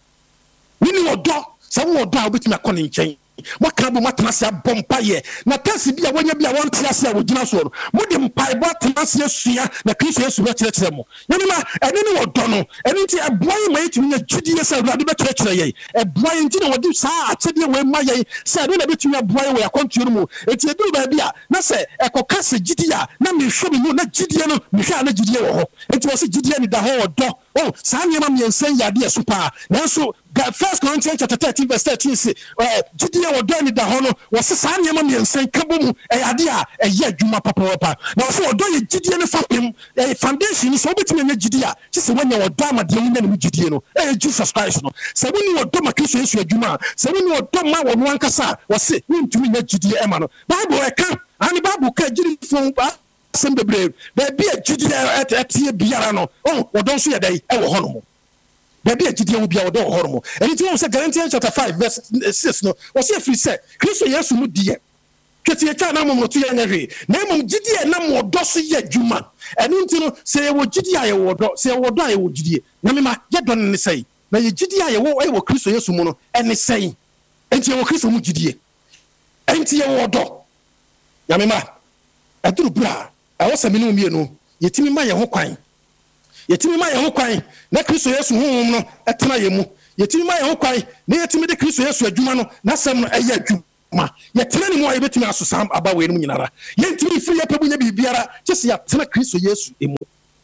ni odɔ sɛ wo odɔ a obetumi akɔ ne nkyɛn waka bo matenase abompa ye na tasi bia wonya bia won tiase a wogina so no mode mpai bo atenase asua na Kristo Yesu be kyerɛ mo yanima ene ne wodo no ene nti eboye ma yetumi nya gidie sɛ Awurade be kyerɛ ye eboye nti na wodi saa akyede we ma ye sɛ ade na betumi eboye we akontuo mu enti edu ba bia na sɛ ekoka sɛ gidie a na mehwe me mu na gidie no mehwe na gidie wo ho enti wo sɛ gidie ni da ho wodo oh saa nyema me nsan yade so pa nanso 1 Corinthians chapter 13 verse 13 say gidie wodo ni da ho no wo se saa nyema me nsan ka bomu yade a eye adwuma papa na wo se wodo ye gidie ne fapem foundation ni so obetime nya gidie a se se wonya wodo amade nya ne gidie no Jesus Christ no se woni wodo ma Kristo Yesu adwuma se woni wodo ma wo no ankasa wo se ntumi nya gidie ema no Bible eka ani Bible ka gidie fo asem bebre be a gidie etie biara no wodo so ye dai e wo hono mo Baby agidie wo bia wo do horomo enti won say Galatians chapter 5 verse 6 no wo say free say Kristo Yesu mu die twete ye twa na mo to ye nyahwe na mom gidie na mo do so ye adwuma enti no say wo gidie aye wo do say wo do aye wo gidie na me ma ye do ne say na ye gidie aye wo Kristo Yesu mu no ene say enti ye wo Kristo mu gidie enti ye wo do ya me ma aduru bra a wo sami no mienu yetimi ma ye ho kwan yetimi ma ye ho kwan na Kristo Yesu honhom no etena ye mu yetimi ma ye ho kwan na yetimi de Kristo Yesu adwuma no na sem no eye adwuma yetena ni mo a yebetimi asosam aba we no nyinara yentimi firi ye pabunya bibiara kyese ya tena Kristo Yesu emu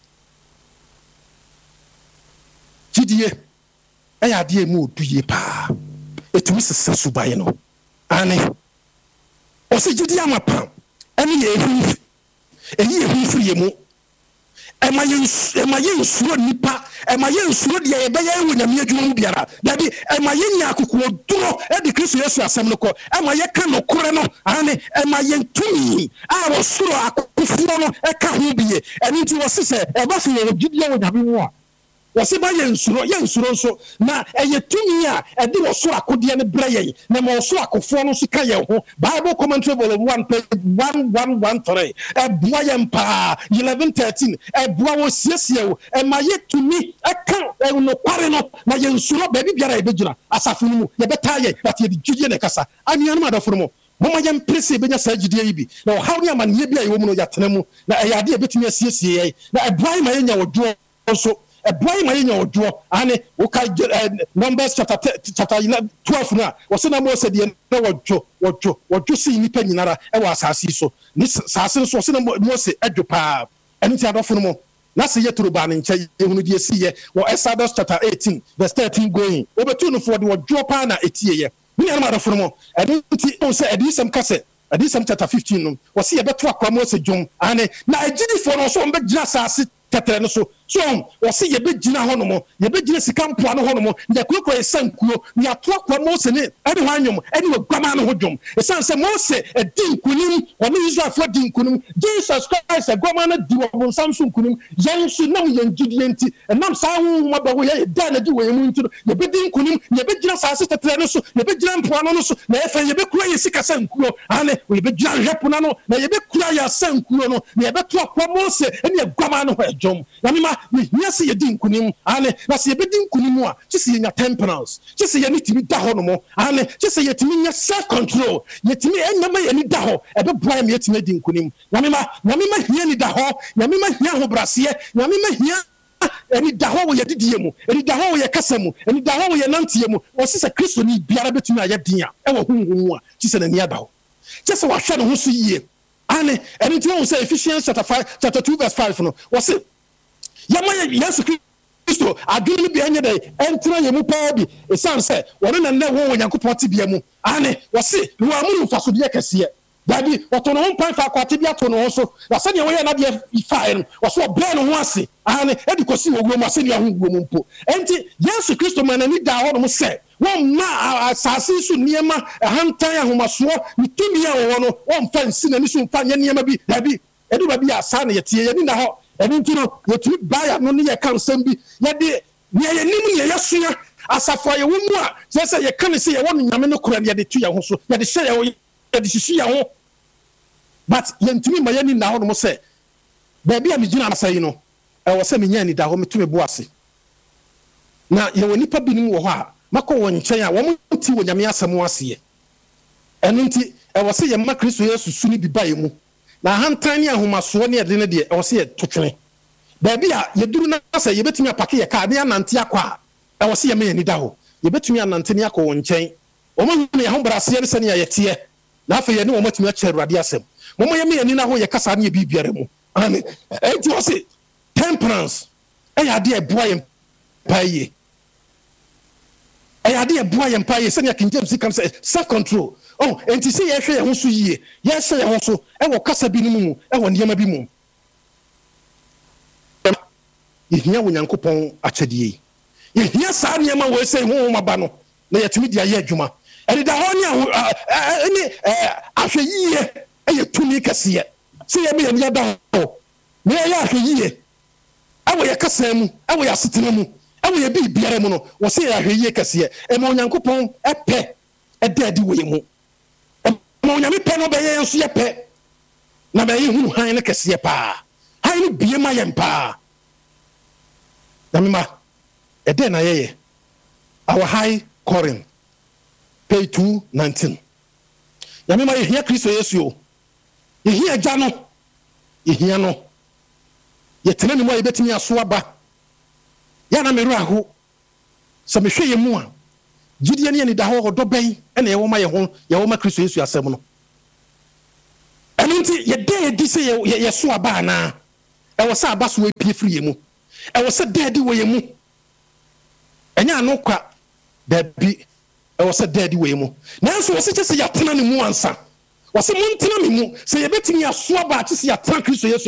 gidie eya de emu oduye pa etimi sesa subaye no ane o se gidie amapa ene ye ehu firi ye mu ema ye nsuro nipa ema ye nsuro de ye be ye wonyame adwuma mu biara dabi ema ye nya akoko duro e de Kristo Yesu asem no ko ema ye ka no kore no ane ema ye ntumi a wo suro akofo no e ka ho biye eni nti wo sese e ba so ye gidie wonyame mu a wo se ba ye nsuro so na eye tumi a e de wo suro akode ne bra ye na mo suro akofo no so ka ye ho Bible commentary volume 1 page 1113 e bua ye mpa 1113 e bua wo siesie wo e ma ye tumi e ka no kware no na ye nsuro ba bibiara e begina asafo no mu ye beta ye but ye gidie ne kasa anianu adafo mo mama yam prese benya saa gidie yi bi na how ne amane bia ye wo mu no yatena mu na e yade e betumi asiesie ye na e bua ma ye nya wodo so boy ma yenya odo ane wo ka Numbers chapter 12 na wo se na mo se de na wodo si nipa nyinara e wa asase so ni sase so se na mo se adwo pa enti adofo no mo na se yetoro ba ne nche ehunu de si ye wo Exodus chapter 18 verse 13 going obetu no for de wodo pa na etie ye ni na adofo no mo enti on se edisem kase edisem chapter 15 no wo se ye beto akwa mo se dwom ane na agidi fo no so on be gina sase tetere no so so wɔse yɛbɛgyina hɔ no mo yɛbɛgyina sika mpoa no hɔ no mo yɛkɔkɔ yɛsankuo na yɛatoakoa Mose ne ɛne hɔ anwom ɛne wɔguama no ho dwom ɛsiane sɛ Mose ɛdi nkonim ɔne Israelfoɔ di nkonim Jesus Christ ɛguama no di wɔ bonsam so nkonim yɛn nso nam yɛn gyidie nti ɛnam saa honhom abɛho yɛda na di wɔ yɛn mu nti no yɛbɛdi nkonim yɛbɛgyina saase tetere no so yɛbɛgyina mpoano no so na yɛfɛ yɛbɛkura yɛ sika sankuo ane yɛbɛgyina hwɛpona no na yɛbɛkura yɛ sankuo no na yɛbɛtoakoa Mose ɛne ɛguama no hɔ adwom yɛmema yɛhia sɛ yɛdi nkonim ane na sɛ yɛbɛdi nkonim a kye sɛ yɛnya temperance kye sɛ yɛne tumi da hɔ no mo ane kye sɛ yɛtumi nya self control yɛtumi ɛnyama yɛni da hɔ ɛbɛboa yɛ ma yɛtumi adi nkonim nyamema hia ni da hɔ nyamema hia ahobraseɛ nyamema hia ɛni da hɔ wɔ yɛ didie mu ɛni da hɔ wɔ yɛ kasa mu ɛni da hɔ wɔ yɛ nanteɛ mu wɔsi sɛ Kristo ni biara bɛtumi ayɛ den a ɛwɔ honhom mu a kye sɛ n'ani ada hɔ kye sɛ wahwɛ ne ho so yie ane ɛni nti wɔn sɛ Ephesians chapter 2 verse 5 no wɔsi yɛma yɛ Yesu Kristo adwene no bi ɛnyɛ dɛ ɛntena yɛ mu paa bi ɛsiane sɛ wɔne na nnɛ wɔn wɔ Nyankopɔn tebea mu ane wɔsi wɔn amu mfasodeɛ kɛseɛ dabi wɔto ne ho mpan fa akwate bi ato ne ho so na sɛdeɛ wɔyɛ n'adeɛ fae no wɔso ɔbrɛ ne ho ase ane ɛde kɔsi wɔ wuo mu asɛdeɛ ho wuo mu mpo ɛnti Yesu Kristo ma n'ani da hɔ nom sɛ wɔn ma asase so nneɛma ɛhantan ahomasoɔ ne tumi a wɔwɔ no wɔmfa nsi n'ani so mfa nyɛ nneɛma bi dabi ɛde ba bi asa na yɛtie yɛni na hɔ ɛni nti no yɛtumi baaya no ne yɛka nsɛm bi yɛde nea yɛnim nea yɛsoa asafo a yɛwɔ mu a kyerɛ sɛ yɛka ne sɛ yɛwɔ no nyame no kora ne yɛde to yɛn ho so yɛde hyɛ yɛn ho yɛde hyehyɛ yɛn ho but yɛntumi ma yɛni na hɔ nom sɛ baabi a megyina asa yi no ɛwɔ sɛ menya ni da hɔ metumi bo ase na yɛwɔ nipa binom wɔ hɔ a makɔ wɔn nkyɛn a wɔn ti wɔ nyame asɛm aseɛ ɛno nti ɛwɔ sɛ yɛma Kristo Yesu su ne bi ba yɛ mu na hantan ne ahomasoɔ ne yɛde ne deɛ ɛwɔ sɛ yɛto twene baabi a yɛduru na sɛ yɛbɛtumi apake yɛ kaa ne anante akɔ a ɛwɔ sɛ yɛma yɛni da hɔ yɛbɛtumi anante ne akɔ wɔn nkyɛn wɔn ahu ne yɛho braseɛ ne sɛnea yɛteɛ na afei yɛne wɔn atumi akyɛ Awurade asɛm wɔn yɛma yɛni na hɔ yɛ kasa ne yɛ biribiara mu ane ɛnti wɔ sɛ temperance ɛyɛ adeɛ ɛboa yɛn paa yie ɛyɛ adeɛ ɛboa yɛn paa yie sɛnea King James kan sɛ self control enti sɛ yɛhwɛ yɛn ho so yie yɛhyɛ yɛn ho so ɛwɔ kasa bi no mu ɛwɔ nneɛma bi mu yɛhia wɔ Nyankopɔn akyɛdeɛ yɛhia saa nneɛma wɔ sɛ honhom aba no na yɛtumi de ayɛ adwuma ɛdeda hɔ ne ahwɛ yie ɛyɛ tumi kɛseɛ sɛ yɛbɛ yɛn yɛda hɔ na yɛyɛ ahwɛ yie ɛwɔ yɛ kasa mu ɛwɔ yɛ asetena mu ɛwɔ yɛ biribiara mu no wɔ sɛ yɛ ahwɛ yie kɛseɛ ɛma Onyankopɔn ɛpɛ ɛda adi wɔ yɛ mu ma onyame pɛ no bɛyɛ nso yɛ pɛ na bɛyɛ hunu han no kɛseɛ paa han no bie ma yɛn paa na mema ɛdɛn na yɛyɛ our high calling page 219 na mema yɛhia Kristo Yesu o yɛhia agya no yɛhia no yɛtena ne mu a yɛbɛtumi aso aba yɛ na merɛ aho sɛ mehwɛ yɛ mu a gyidie ne da hɔ ɔdɔ bɛn ɛna yɛwɔ ma yɛwɔ ma Kristo Yesu asɛm no ɛno nti yɛda yɛdi sɛ yɛso aba anaa ɛwɔ sɛ aba so apue firi yɛ mu ɛwɔ sɛ daadi wɔ yɛ mu ɛnyɛ ano kwa dabi ɛwɔ sɛ daadi wɔ yɛ mu nanso wɔ sɛ kyɛ sɛ yɛatena ne mu ansa wɔ sɛ montena me mu sɛ yɛbɛtumi aso aba akye sɛ yɛatena Kristo Yesu